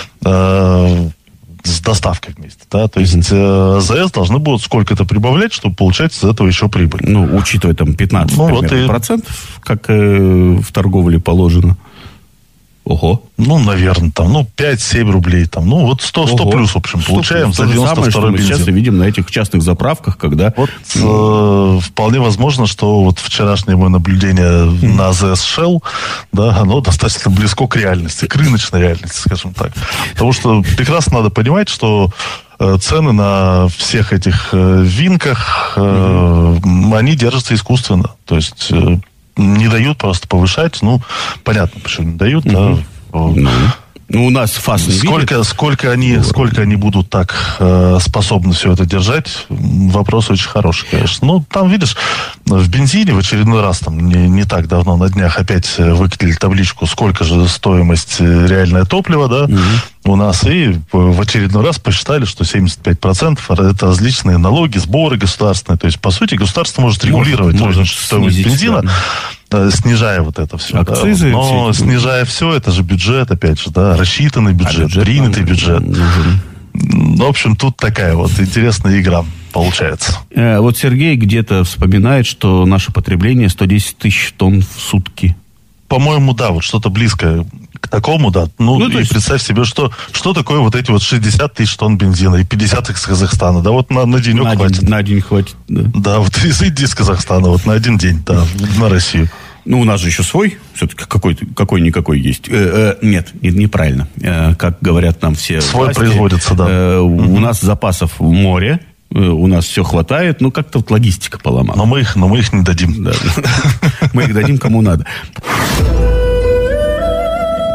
[SPEAKER 7] А, с доставкой вместе, да, то есть mm-hmm. АЗС должны будут сколько-то прибавлять, чтобы получать из этого еще прибыль.
[SPEAKER 6] Ну, учитывая там пятнадцать ну, вот и... процентов, как э, в торговле положено. Ого.
[SPEAKER 7] Ну, наверное, там, ну, пять-семь рублей, там, ну, вот сто, сто плюс, в общем, получаем за девяносто второй бензин.
[SPEAKER 6] Мы сейчас видим на этих частных заправках, когда...
[SPEAKER 7] Вот э, вполне возможно, что вот вчерашнее мое наблюдение mm. на АЗС Shell, да, оно достаточно близко к реальности, к рыночной реальности, скажем так. Потому что прекрасно надо понимать, что э, цены на всех этих э, винках, э, mm-hmm. они держатся искусственно. То есть... Э, не дают просто повышать. Ну, понятно, почему не дают. Mm-hmm. Да.
[SPEAKER 6] Mm-hmm. Ну, у нас ФАС не
[SPEAKER 7] сколько,
[SPEAKER 6] видит.
[SPEAKER 7] Сколько они, mm-hmm. сколько они будут так э, способны все это держать, вопрос очень хороший, конечно. Ну, там, видишь, в бензине в очередной раз, там, не, не так давно, на днях опять выкатили табличку, сколько же стоимость реальное топливо, да, mm-hmm. у нас, и в очередной раз посчитали, что семьдесят пять процентов это различные налоги, сборы государственные. То есть, по сути, государство может регулировать может, может стоимость снизить, бензина, да. снижая вот это все.
[SPEAKER 6] Акцизы,
[SPEAKER 7] да. Но все снижая все, это же бюджет, опять же, да, рассчитанный бюджет, а бюджет принятый бюджет. Нужен. В общем, тут такая вот интересная игра получается.
[SPEAKER 6] Э, вот Сергей где-то вспоминает, что наше потребление сто десять тысяч тонн в сутки.
[SPEAKER 7] По-моему, да, вот что-то близкое к такому, да. Ну, ну и есть... представь себе, что, что такое вот эти вот шестьдесят тысяч тонн бензина и пятьдесят из Казахстана. Да, вот на, на денек
[SPEAKER 6] на
[SPEAKER 7] хватит.
[SPEAKER 6] День, на день хватит, да.
[SPEAKER 7] Да, вот иди из Казахстана вот на один день, да, на Россию.
[SPEAKER 6] Ну, у нас же еще свой, все-таки какой-то, какой-никакой есть. Э, э, нет, не, неправильно. Э, как говорят нам все
[SPEAKER 7] свой
[SPEAKER 6] власти,
[SPEAKER 7] производится, да.
[SPEAKER 6] Э, угу. У нас запасов в море, э, у нас все хватает, ну, как-то вот логистика поломана.
[SPEAKER 7] Но мы их, но мы их не дадим.
[SPEAKER 6] Мы их дадим кому надо.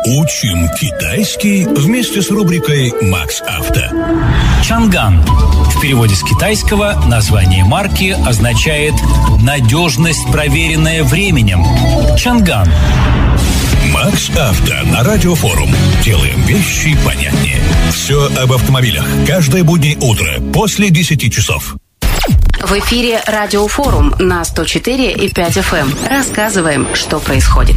[SPEAKER 3] Учим китайский вместе с рубрикой «Макс Авто».
[SPEAKER 8] Чанган. В переводе с китайского название марки означает «надежность, проверенная временем». Чанган.
[SPEAKER 3] «Макс Авто» на Радиофорум. Делаем вещи понятнее. Все об автомобилях. Каждое буднее утро после десяти часов.
[SPEAKER 9] В эфире Радиофорум на сто четыре и пять эф эм. Рассказываем, что происходит.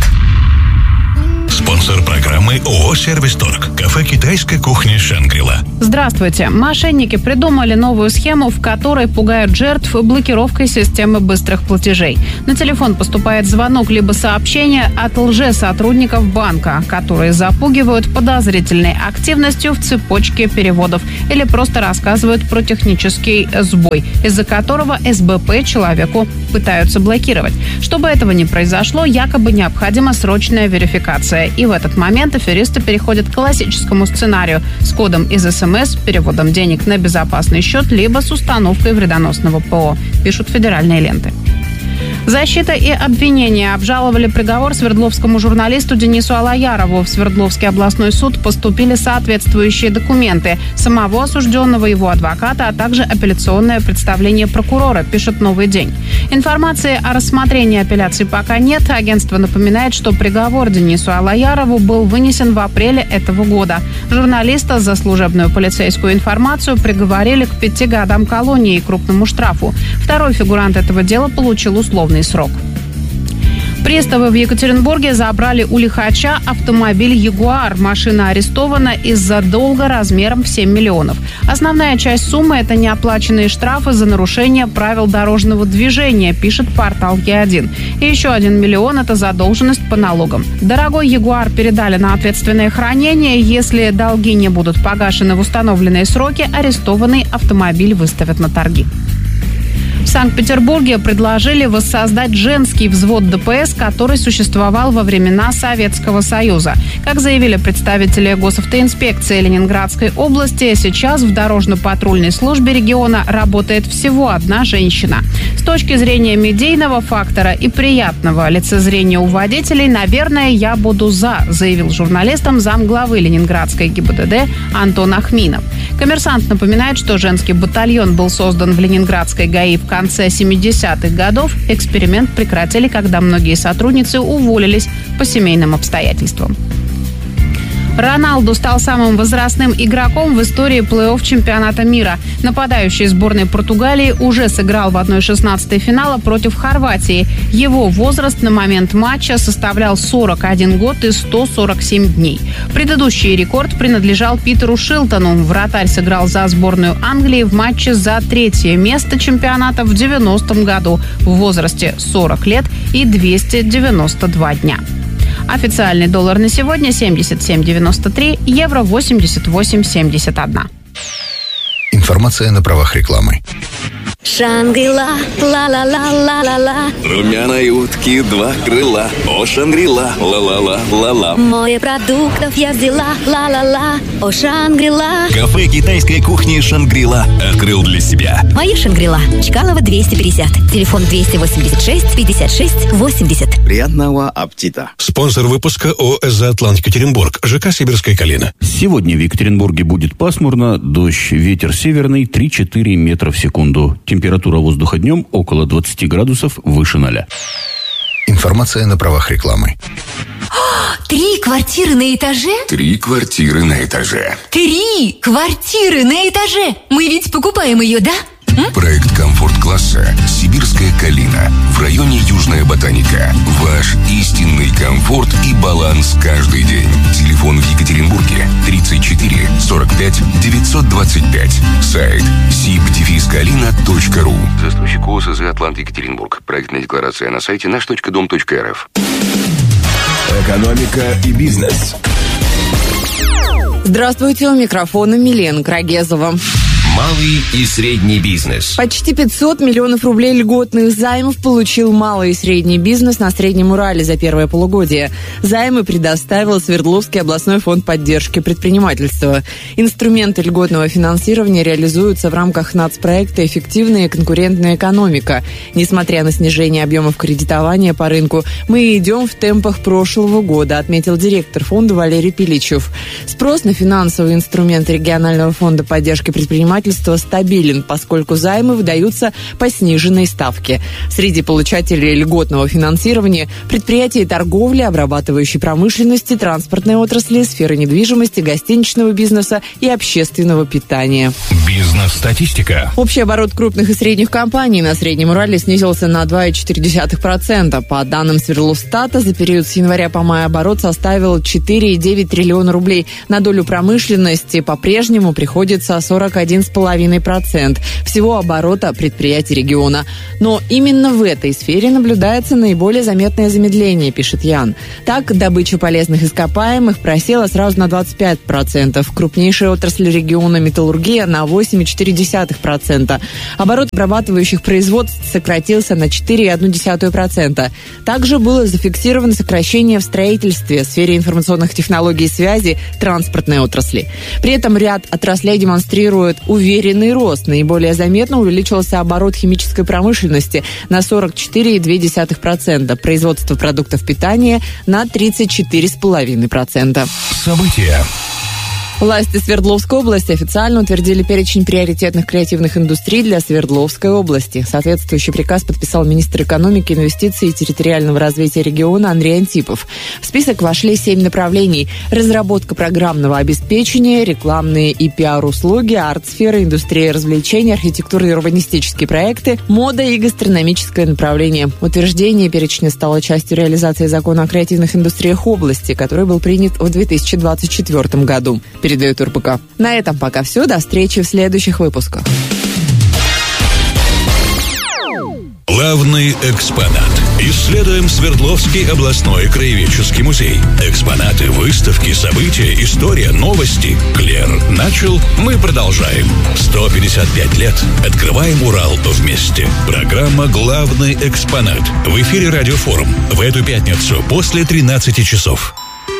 [SPEAKER 3] Спонсор программы ООО «Сервисторг». Кафе китайской кухни «Шангри-Ла».
[SPEAKER 10] Здравствуйте. Мошенники придумали новую схему, в которой пугают жертв блокировкой системы быстрых платежей. На телефон поступает звонок либо сообщение от лжесотрудников банка, которые запугивают подозрительной активностью в цепочке переводов или просто рассказывают про технический сбой, из-за которого эс бэ пэ человеку пытаются блокировать. Чтобы этого не произошло, якобы необходима срочная верификация. И в этот момент аферисты переходят к классическому сценарию с кодом из эс эм эс, переводом денег на безопасный счет, либо с установкой вредоносного ПО, пишут федеральные ленты. Защита и обвинение обжаловали приговор свердловскому журналисту Денису Алаярову. В Свердловский областной суд поступили соответствующие документы самого осужденного, его адвоката, а также апелляционное представление прокурора, пишет «Новый день». Информации о рассмотрении апелляции пока нет. Агентство напоминает, что приговор Денису Алаярову был вынесен в апреле этого года. Журналиста за служебную полицейскую информацию приговорили к пяти годам колонии и крупному штрафу. Второй фигурант этого дела получил условный срок. Приставы в Екатеринбурге забрали у лихача автомобиль «Ягуар». Машина арестована из-за долга размером в семь миллионов. Основная часть суммы – это неоплаченные штрафы за нарушение правил дорожного движения, пишет портал Е один. И еще один миллион – это задолженность по налогам. Дорогой «Ягуар» передали на ответственное хранение. Если долги не будут погашены в установленные сроки, арестованный автомобиль выставят на торги. В Санкт-Петербурге предложили воссоздать женский взвод дэ пэ эс, который существовал во времена Советского Союза. Как заявили представители госавтоинспекции Ленинградской области, сейчас в дорожно-патрульной службе региона работает всего одна женщина. С точки зрения медийного фактора и приятного лицезрения у водителей, наверное, я буду за, заявил журналистам замглавы Ленинградской гэ и бэ дэ дэ Антон Ахминов. Коммерсант напоминает, что женский батальон был создан в Ленинградской гэ а и в конце семидесятых годов. Эксперимент прекратили, когда многие сотрудницы уволились по семейным обстоятельствам. Роналду стал самым возрастным игроком в истории плей-офф чемпионата мира. Нападающий сборной Португалии уже сыграл в одна шестнадцатая финала против Хорватии. Его возраст на момент матча составлял сорок один год и сто сорок семь дней. Предыдущий рекорд принадлежал Питеру Шилтону. Вратарь сыграл за сборную Англии в матче за третье место чемпионата в девяностом году в возрасте сорок лет и двести девяносто два дня. Официальный доллар на сегодня семьдесят семь девяносто три, евро восемьдесят восемь семьдесят один.
[SPEAKER 5] Информация на правах рекламы.
[SPEAKER 11] Шангри-Ла, ла-ла-ла-ла-ла-ла.
[SPEAKER 12] Румяной утки два крыла. О, Шангри-Ла, ла-ла-ла-ла-ла.
[SPEAKER 11] Море продуктов я взяла, ла-ла-ла. О, Шангри-Ла.
[SPEAKER 12] Кафе китайской кухни «Шангри-Ла» открыл для себя.
[SPEAKER 11] Моя Шангри-Ла. Чкалова двести пятьдесят. Телефон двести восемьдесят шесть пятьдесят шесть восемьдесят.
[SPEAKER 12] Приятного аппетита.
[SPEAKER 3] Спонсор выпуска ООО «Эзоатлант Екатеринбург», ЖК «Сибирская калина».
[SPEAKER 6] Сегодня в Екатеринбурге будет пасмурно, дождь, ветер северный три-четыре метра в секунду. Температура воздуха днем около двадцати градусов выше ноля.
[SPEAKER 5] Информация на правах рекламы.
[SPEAKER 11] Три квартиры на этаже?
[SPEAKER 5] Три квартиры на этаже.
[SPEAKER 11] Три квартиры на этаже! Мы ведь покупаем ее, да?
[SPEAKER 5] Проект комфорт-класса «Сибирская калина» в районе Южная Ботаника. Ваш истинный комфорт и баланс каждый день. Телефон в Екатеринбурге тридцать четыре сорок пять девятьсот двадцать пять. Сайт сиб калина точка ру.
[SPEAKER 13] Застройщик ООО «Эзоатлант Екатеринбург». Проектная декларация на сайте наш точка дом точка эр эф.
[SPEAKER 5] Экономика и бизнес.
[SPEAKER 14] Здравствуйте, у микрофона Милена Крагезова. Малый и средний бизнес.
[SPEAKER 15] Почти пятьсот миллионов рублей льготных займов получил малый и средний бизнес на Среднем Урале за первое полугодие. Займы предоставил Свердловский областной фонд поддержки предпринимательства. Инструменты льготного финансирования реализуются в рамках нацпроекта «Эффективная и конкурентная экономика». Несмотря на снижение объемов кредитования по рынку, мы идем в темпах прошлого года, отметил директор фонда Валерий Пиличев. Спрос на финансовые инструменты регионального фонда поддержки предпринимательства стабилен, поскольку займы выдаются по сниженной ставке. Среди получателей льготного финансирования предприятия торговли, обрабатывающей промышленности, транспортной отрасли, сферы недвижимости, гостиничного бизнеса и общественного питания.
[SPEAKER 3] Бизнес-статистика.
[SPEAKER 15] Общий оборот крупных и средних компаний на Среднем Урале снизился на два целых четыре десятых процента. По данным Свердловстата, за период с января по май оборот составил четыре целых девять триллиона рублей. На долю промышленности по-прежнему приходится сорок один целых пять десятых процента всего оборота предприятий региона. Но именно в этой сфере наблюдается наиболее заметное замедление, пишет Ян. Так, добыча полезных ископаемых просела сразу на двадцать пять процентов. Крупнейшая отрасль региона металлургия на восемь целых четыре десятых процента. Оборот обрабатывающих производств сократился на четыре целых одну десятую процента. Также было зафиксировано сокращение в строительстве, сфере информационных технологий и связи, транспортной отрасли. При этом ряд отраслей демонстрирует уверенный рост. Наиболее заметно увеличился оборот химической промышленности на сорок четыре целых две десятых процента, производство продуктов питания на тридцать четыре целых пять десятых процента.
[SPEAKER 3] События.
[SPEAKER 15] Власти Свердловской области официально утвердили перечень приоритетных креативных индустрий для Свердловской области. Соответствующий приказ подписал министр экономики, инвестиций и территориального развития региона Андрей Антипов. В список вошли семь направлений: разработка программного обеспечения, рекламные и пиар-услуги, арт-сфера, индустрия развлечений, архитектурные и урбанистические проекты, мода и гастрономическое направление. Утверждение перечня стало частью реализации закона о креативных индустриях области, который был принят в две тысячи двадцать четвёртом году. Передает РБК. На этом пока все. До встречи в следующих выпусках.
[SPEAKER 3] Главный экспонат. Исследуем Свердловский областной краеведческий музей. Экспонаты, выставки, события, история, новости. Клер начал, мы продолжаем. сто пятьдесят пять лет. Открываем Урал вместе. Программа «Главный экспонат». В эфире Радиофорум. В эту пятницу после тринадцати часов.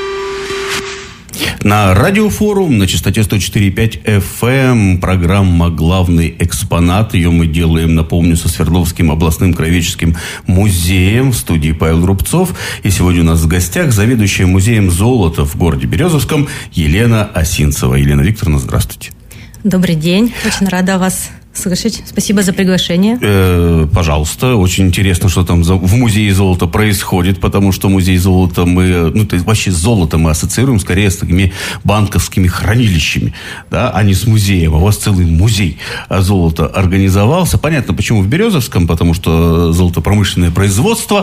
[SPEAKER 6] На Радиофорум на частоте сто четыре и пять эф эм программа «Главный экспонат». Ее мы делаем, напомню, со Свердловским областным краеведческим музеем. В студии Павел Рубцов. И сегодня у нас в гостях заведующая музеем золота в городе Березовском Елена Осинцева. Елена Викторовна, здравствуйте.
[SPEAKER 16] Добрый день. Очень рада вас слышать. Спасибо за приглашение.
[SPEAKER 6] Э, пожалуйста. Очень интересно, что там за, в музее золота происходит, потому что музей золота мы, ну, то есть вообще золото мы ассоциируем скорее с такими банковскими хранилищами, да, а не с музеем. А у вас целый музей золота организовался. Понятно, почему в Березовском, потому что золотопромышленное производство.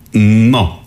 [SPEAKER 6] Но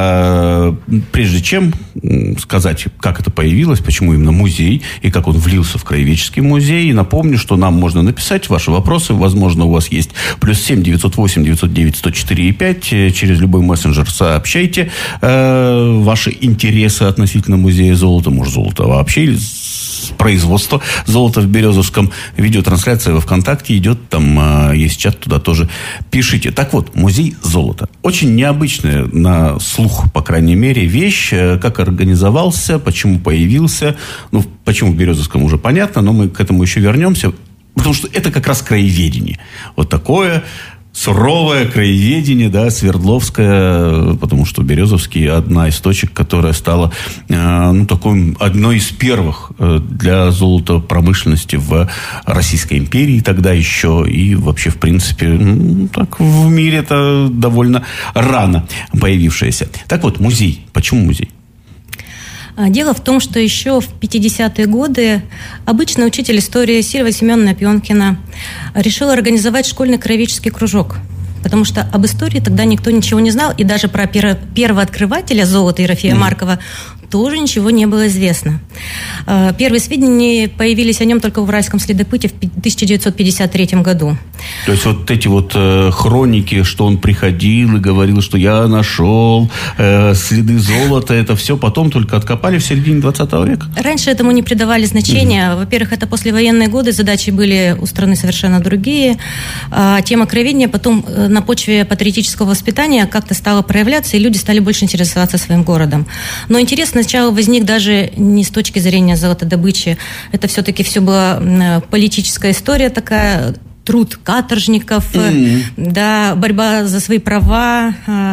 [SPEAKER 6] э, прежде чем сказать, как это появилось, почему именно музей и как он влился в краеведческий музей, напомню, что нам можно написать ваши вопросы. Возможно, у вас есть плюс семь девятьсот восемь девятьсот девять сто четыре и пять. Через любой мессенджер сообщайте э, ваши интересы относительно музея золота, может, золота вообще, или производство золота в Березовском. Видеотрансляция во ВКонтакте идет, там э, есть чат, туда тоже пишите. Так вот, музей золота. Очень необычная на слух, по крайней мере, вещь. Как организовался, почему появился. Ну, почему в Березовском уже понятно, но мы к этому еще вернемся. Потому что это как раз краеведение. Вот такое суровое краеведение, да, Свердловское, потому что Березовский одна из точек, которая стала, э, ну, такой, одной из первых э, для золотопромышленности в Российской империи тогда еще, и вообще, в принципе, ну, так в мире это довольно рано появившееся. Так вот, музей. Почему музей?
[SPEAKER 16] Дело в том, что еще в пятидесятые годы обычный учитель истории Сильва Семеновна Пионкина решила организовать школьный краеведческий кружок. Потому что об истории тогда никто ничего не знал, и даже про первооткрывателя золота Ерофея mm. Маркова тоже ничего не было известно. Первые сведения появились о нем только в Уральском следопыте в тысяча девятьсот пятьдесят третьем году.
[SPEAKER 6] То есть вот эти вот э, хроники, что он приходил и говорил, что я нашел э, следы золота, это все потом только откопали в середине двадцатого века?
[SPEAKER 16] Раньше этому не придавали значения. Mm-hmm. Во-первых, это послевоенные годы, задачи были у страны совершенно другие. А тема краеведения потом на почве патриотического воспитания как-то стала проявляться, и люди стали больше интересоваться своим городом. Но интерес сначала возник даже не с точки зрения золотодобычи. Это все-таки все была политическая история такая, труд каторжников, mm-hmm. да, борьба за свои права.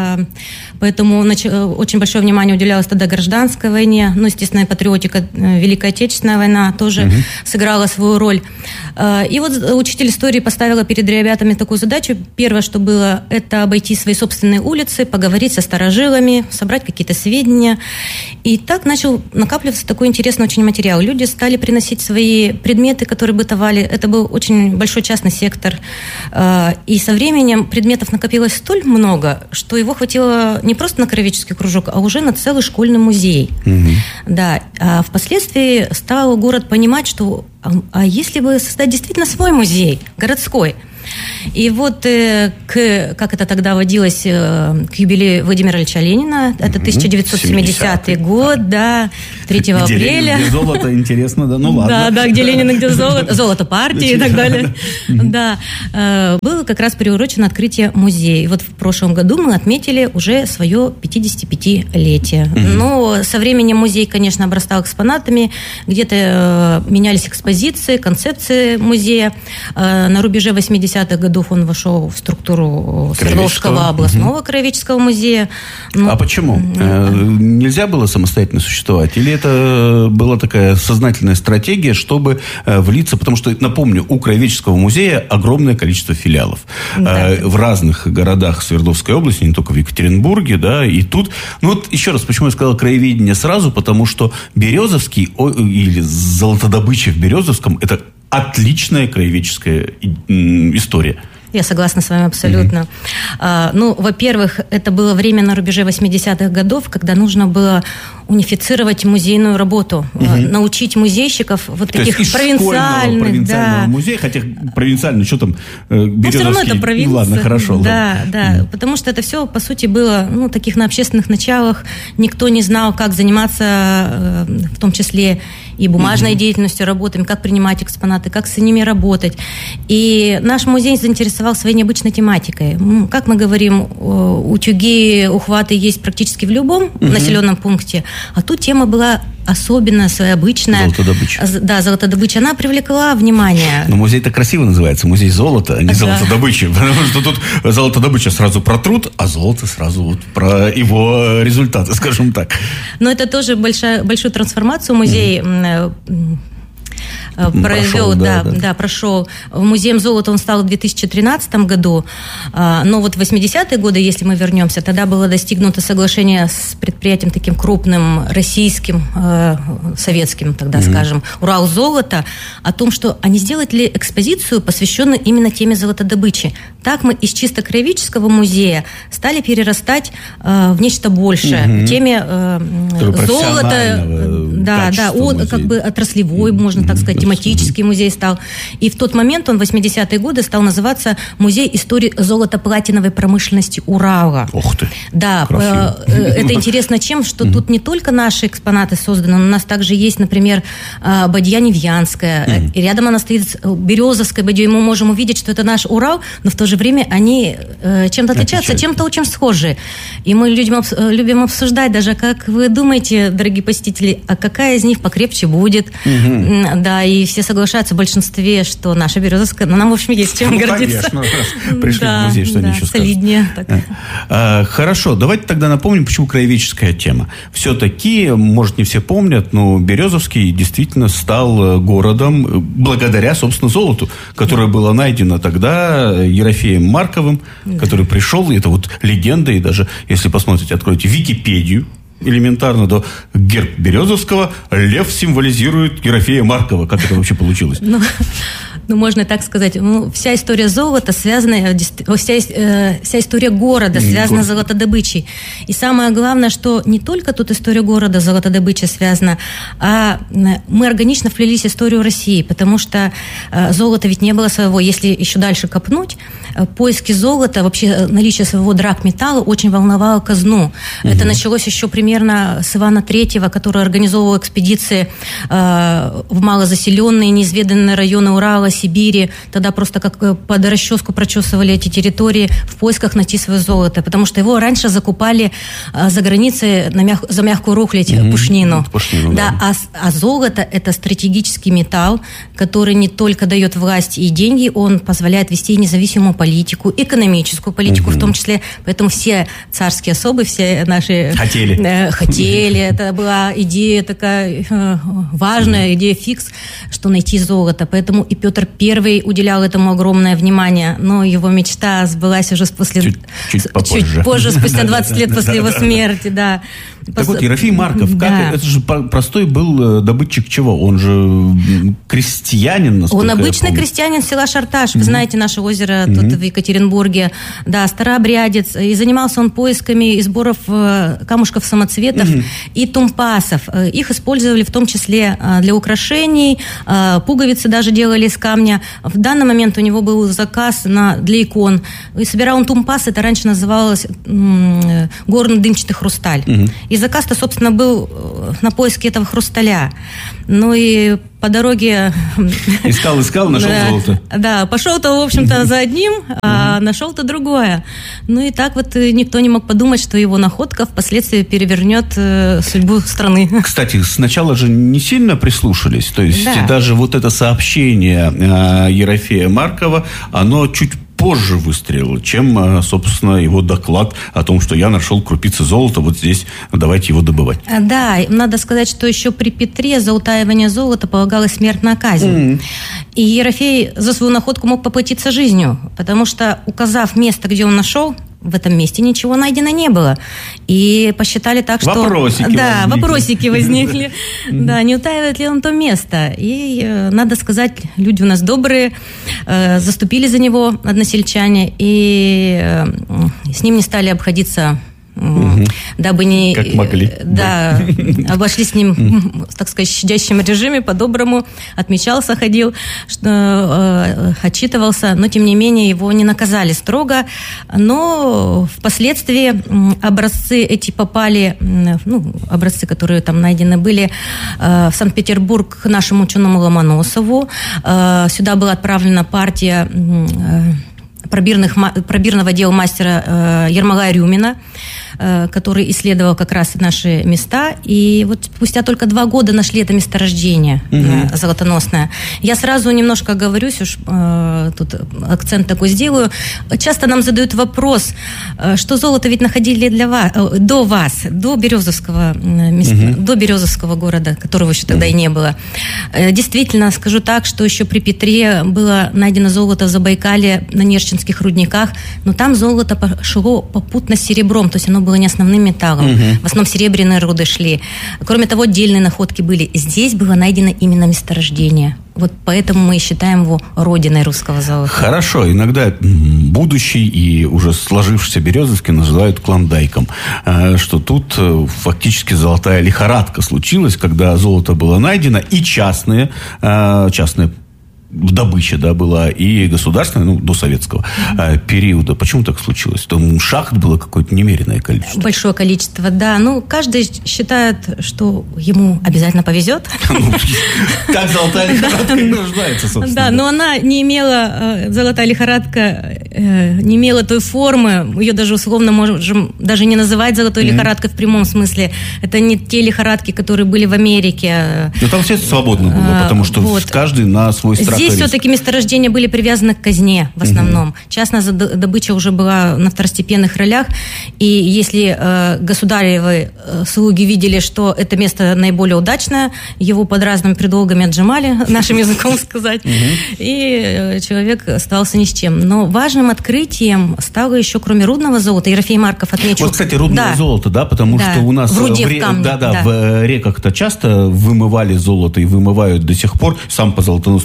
[SPEAKER 16] Поэтому очень большое внимание уделялось тогда гражданской войне. Ну, естественно, патриотика, Великая Отечественная война тоже mm-hmm. сыграла свою роль. И вот учитель истории поставила перед ребятами такую задачу. Первое, что было, это обойти свои собственные улицы, поговорить со старожилами, собрать какие-то сведения. И так начал накапливаться такой интересный очень материал. Люди стали приносить свои предметы, которые бытовали. Это был очень большой частный сектор. И со временем предметов накопилось столь много, что его хватило не просто на краеведческий кружок, а уже на целый школьный музей. Mm-hmm. Да. А впоследствии стал город понимать, что а, а если бы создать действительно свой музей, городской. И вот э, к, как это тогда водилось, э, к юбилею Владимира Ильича Ленина, это тысяча девятьсот семидесятый год, да, третьего
[SPEAKER 6] где
[SPEAKER 16] апреля.
[SPEAKER 6] Ленин, где золото, интересно, да, ну ладно.
[SPEAKER 16] Да, да, где Ленин и где золото, золото партии и так далее. Да, э, было как раз приурочено открытие музея. И вот в прошлом году мы отметили уже свое пятидесятипятилетие. Но со временем музей, конечно, обрастал экспонатами, где-то э, менялись экспозиции, концепции музея. Э, на рубеже восьмидесятых годов он вошел в структуру Свердловского областного угу. краеведческого музея.
[SPEAKER 6] Ну, а почему? Да. Нельзя было самостоятельно существовать? Или это была такая сознательная стратегия, чтобы влиться? Потому что, напомню, у краеведческого музея огромное количество филиалов. Да. В разных городах Свердловской области, не только в Екатеринбурге, да, и тут. Ну вот еще раз, почему я сказал краеведение сразу? Потому что Березовский или золотодобыча в Березовском – это отличная краеведческая история.
[SPEAKER 16] Я согласна с вами абсолютно. Mm-hmm. А, ну, во-первых, это было время на рубеже восьмидесятых годов, когда нужно было унифицировать музейную работу, mm-hmm. научить музейщиков вот
[SPEAKER 6] То
[SPEAKER 16] таких
[SPEAKER 6] есть
[SPEAKER 16] провинциальных,
[SPEAKER 6] провинциального
[SPEAKER 16] да.
[SPEAKER 6] музея, хотя провинциальный, что там, Березовский?
[SPEAKER 16] Но все равно это провинция.
[SPEAKER 6] Ну, ладно, хорошо.
[SPEAKER 16] Да,
[SPEAKER 6] ладно.
[SPEAKER 16] да, mm-hmm. потому что это все, по сути, было, ну, таких на общественных началах. Никто не знал, как заниматься, в том числе и бумажной mm-hmm. деятельностью, работами, как принимать экспонаты, как с ними работать. И наш музей заинтересовал своей необычной тематикой. Как мы говорим, утюги, ухваты есть практически в любом mm-hmm. населенном пункте, а тут тема была особенно своеобычная.
[SPEAKER 6] Золотодобыча.
[SPEAKER 16] Да, золотодобыча. Она привлекла внимание.
[SPEAKER 6] Но музей-то красиво называется. Музей золота, а не да. золотодобычи. Потому что тут золотодобыча сразу про труд, а золото сразу вот про его результаты, скажем так.
[SPEAKER 16] Но это тоже большая, большую трансформацию музей mm-hmm. провел, прошел, да, да, да. да, прошел. Музеем золота он стал в две тысячи тринадцатом году, но вот в восьмидесятые годы, если мы вернемся, тогда было достигнуто соглашение с предприятием таким крупным, российским, советским, тогда mm-hmm. скажем, Уралзолото, о том, что они сделали экспозицию, посвященную именно теме золотодобычи. Так мы из чисто краеведческого музея стали перерастать в нечто большее, mm-hmm. в теме золота, да, да, от, как бы отраслевой, mm-hmm. можно так сказать, тематический музей стал. И в тот момент он в восьмидесятые годы стал называться Музей истории золото-платиновой промышленности Урала.
[SPEAKER 6] Ух ты!
[SPEAKER 16] Да, красиво. Это интересно чем, что тут не только наши экспонаты созданы, но у нас также есть, например, бадья Невьянская, и рядом она стоит с Березовской бадьей, мы можем увидеть, что это наш Урал, но в то же время они чем-то отличаются, чем-то очень схожи. И мы людям, любим обсуждать даже, как вы думаете, дорогие посетители, а какая из них покрепче будет? Угу. Да, и все соглашаются в большинстве, что наша Березовская, ну, нам, в общем, есть чем ну, гордиться.
[SPEAKER 6] Конечно, пришли да, в музей, что
[SPEAKER 16] да,
[SPEAKER 6] они еще
[SPEAKER 16] солиднее,
[SPEAKER 6] скажут. А, хорошо, давайте тогда напомним, почему краеведческая тема. Все-таки, может, не все помнят, но Березовский действительно стал городом благодаря, собственно, золоту, которое да. было найдено тогда Ерофеем Марковым, да. который пришел, и это вот легенда, и даже, если посмотрите, откройте Википедию, элементарно, то герб Березовского лев символизирует Ерофея Маркова. Как это вообще получилось?
[SPEAKER 16] Ну, ну, можно так сказать, ну, вся история золота связана, вся, вся история города связана с золотодобычей. И самое главное, что не только тут история города с золотодобычей связана, а мы органично вплелись в историю России, потому что золота ведь не было своего. Если еще дальше копнуть, поиски золота, вообще наличие своего драгметалла очень волновало казну. Угу. Это началось еще примерно с Ивана Третьего, который организовывал экспедиции э, в малозаселенные, неизведанные районы Урала, Сибири. Тогда просто как под расческу прочесывали эти территории в поисках найти свое золото, потому что его раньше закупали э, за границей на мяг... за мягкую рухлядь, угу. пушнину. пушнину. Да, да. А, а золото – это стратегический металл, который не только дает власть и деньги, он позволяет вести независимую политику, экономическую политику угу. в том числе. Поэтому все царские особы, все наши...
[SPEAKER 6] Хотели.
[SPEAKER 16] Э, хотели. Это была идея такая э, важная, угу. идея фикс, что найти золото. Поэтому и Петр Первый уделял этому огромное внимание. Но его мечта сбылась уже после...
[SPEAKER 6] Чуть, чуть попозже.
[SPEAKER 16] Чуть позже, спустя двадцать лет после его смерти, да.
[SPEAKER 6] Так вот, Ерофей Марков, как, да. это же простой был добытчик чего? Он же крестьянин, насколько
[SPEAKER 16] Он
[SPEAKER 6] я
[SPEAKER 16] обычный
[SPEAKER 6] помню.
[SPEAKER 16] крестьянин села Шарташ. Вы
[SPEAKER 6] Mm-hmm.
[SPEAKER 16] знаете, наше озеро
[SPEAKER 6] Mm-hmm.
[SPEAKER 16] тут в Екатеринбурге. Да, старообрядец. И занимался он поисками и сборов камушков самоцветов mm-hmm. и тумпасов. Их использовали в том числе для украшений, пуговицы даже делали из камня. В данный момент у него был заказ на, для икон. И собирал он тумпас, это раньше называлось м- горно-дымчатый хрусталь. Mm-hmm. И заказ-то, собственно, был на поиске этого хрусталя. Ну и по дороге...
[SPEAKER 6] Искал, искал, нашел
[SPEAKER 16] да,
[SPEAKER 6] золото.
[SPEAKER 16] Да, пошел-то, в общем-то, за одним, а нашел-то другое. Ну и так вот никто не мог подумать, что его находка впоследствии перевернет э, судьбу страны.
[SPEAKER 6] Кстати, сначала же не сильно прислушались. То есть
[SPEAKER 16] да.
[SPEAKER 6] даже вот это сообщение э, Ерофея Маркова, оно чуть позже выстрелил, чем, собственно, его доклад о том, что я нашел крупицы золота, вот здесь давайте его добывать.
[SPEAKER 16] Да, надо сказать, что еще при Петре за утаивание золота полагалась смертная казнь. Mm-hmm. И Ерофей за свою находку мог поплатиться жизнью, потому что, указав место, где он нашел, в этом месте ничего найдено не было. И посчитали так, что...
[SPEAKER 6] Вопросики
[SPEAKER 16] Да,
[SPEAKER 6] возникли.
[SPEAKER 16] вопросики возникли. Да, не утаивает ли он то место. И, надо сказать, люди у нас добрые, заступили за него, односельчане, и с ним не стали обходиться... Угу. Дабы не...
[SPEAKER 6] Как могли.
[SPEAKER 16] Да, обошли с ним, так сказать, в щадящем режиме, по-доброму, отмечался, ходил, что, э, отчитывался, но, тем не менее, его не наказали строго, но впоследствии образцы эти попали, ну, образцы, которые там найдены были, э, в Санкт-Петербург к нашему ученому Ломоносову. Э, сюда была отправлена партия э, пробирных, пробирного дела мастера э, Ермолая Рюмина, э, который исследовал как раз наши места. И вот спустя только два года нашли это месторождение mm-hmm. э, золотоносное. Я сразу немножко оговорюсь, уж э, тут акцент такой сделаю. Часто нам задают вопрос, э, что золото ведь находили для вас, э, до вас, до Березовского, э, места, mm-hmm. до Березовского города, которого еще тогда mm-hmm. и не было. Э, действительно, скажу так, что еще при Петре было найдено золото в Забайкале на Нерчинском рудниках, но там золото пошло попутно с серебром, то есть оно было не основным металлом. Угу. В основном серебряные руды шли. Кроме того, отдельные находки были. Здесь было найдено именно месторождение. Вот поэтому мы и считаем его родиной русского золота.
[SPEAKER 6] Хорошо. Иногда будущий и уже сложившийся Березовский называют клондайком. Что тут фактически золотая лихорадка случилась, когда золото было найдено, и частные, частные добыча, да, была, и государственная, ну, до советского mm-hmm. периода. Почему так случилось? Там шахт было какое-то немеренное количество.
[SPEAKER 16] Большое количество, да. Ну, каждый считает, что ему обязательно повезет.
[SPEAKER 6] Так золотая лихорадка и рождается, собственно.
[SPEAKER 16] Да, но она не имела, золотая лихорадка не имела той формы, ее даже условно можем даже не называть золотой лихорадкой в прямом смысле. Это не те лихорадки, которые были в Америке.
[SPEAKER 6] Но там все свободно было, потому что каждый на свой страх.
[SPEAKER 16] Здесь все-таки месторождения были привязаны к казне в основном. Угу. Частная добыча уже была на второстепенных ролях. И если э, государевы э, слуги видели, что это место наиболее удачное, его под разными предлогами отжимали, нашим языком сказать. И человек остался ни с чем. Но важным открытием стало еще, кроме рудного золота, Ерофей Марков отмечу...
[SPEAKER 6] Вот, кстати, рудное золото, да, потому что у нас в реках-то часто вымывали золото и вымывают до сих пор. Сам по золотоносному песку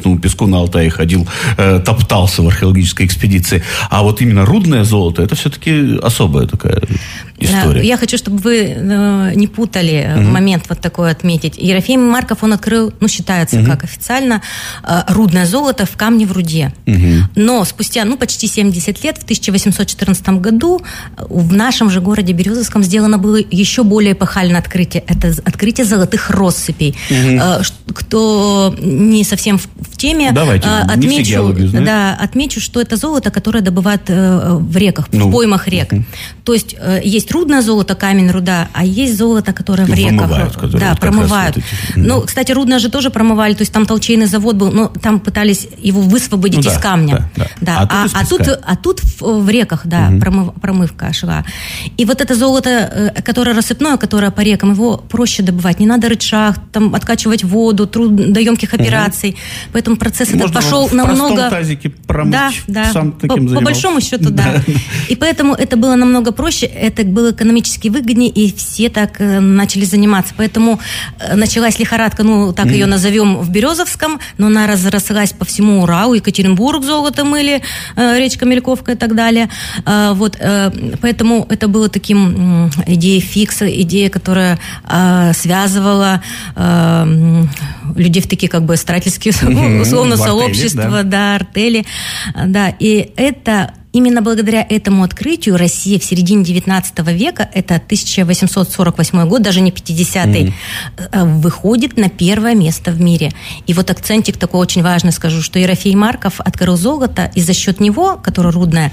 [SPEAKER 6] на Алтае ходил, э, топтался в археологической экспедиции. А вот именно рудное золото, это все-таки особая такая история.
[SPEAKER 16] Я хочу, чтобы вы э, не путали угу. момент вот такой отметить. Ерофей Марков, он открыл, ну, считается угу. как официально, э, рудное золото в камне в руде. Угу. Но спустя, ну, почти семьдесят лет, в тысяча восемьсот четырнадцатом году в нашем же городе Березовском сделано было еще более эпохальное открытие. Это открытие золотых россыпей. Угу. Э, кто не совсем в, в теме,
[SPEAKER 6] Давайте,
[SPEAKER 16] э, отмечу, да, отмечу, что это золото, которое добывают э, в реках, ну, в поймах рек. Угу. То есть э, есть рудное золото, камень, руда, а есть золото, которое в реках.
[SPEAKER 6] Вымывают,
[SPEAKER 16] да, промывают. Вот эти... Ну, кстати, рудное же тоже промывали, то есть там толчейный завод был, но там пытались его высвободить ну, из да, камня. Да, да. Да. А, а, тут, а, а тут в, в реках, да, угу. промыв, промывка шла. И вот это золото, которое рассыпное, которое по рекам, его проще добывать. Не надо рыть шахт, там, откачивать воду, трудоемких операций. Угу. Поэтому процесс этот пошел
[SPEAKER 6] в
[SPEAKER 16] намного...
[SPEAKER 6] В простом тазике промыть,
[SPEAKER 16] да, да.
[SPEAKER 6] сам таким
[SPEAKER 16] по, по большому счету, да. да. И поэтому это было намного проще, это было экономически выгоднее, и все так э, начали заниматься. Поэтому э, началась лихорадка, ну, так mm. ее назовем, в Березовском, но она разрослась по всему Уралу, Екатеринбург золото мыли, э, речка Мельковка и так далее. Э, вот, э, поэтому это было таким э, идеей фикса, идея, которая э, связывала э, людей в такие как бы старательские, mm-hmm. условно, сообщества, да. да, артели. Да, и это... Именно благодаря этому открытию Россия в середине девятнадцатого века, это тысяча восемьсот сорок восьмой год, даже не пятидесятый, mm-hmm. выходит на первое место в мире. И вот акцентик такой очень важный скажу, что Ерофей Марков открыл золото, и за счет него, которое рудное,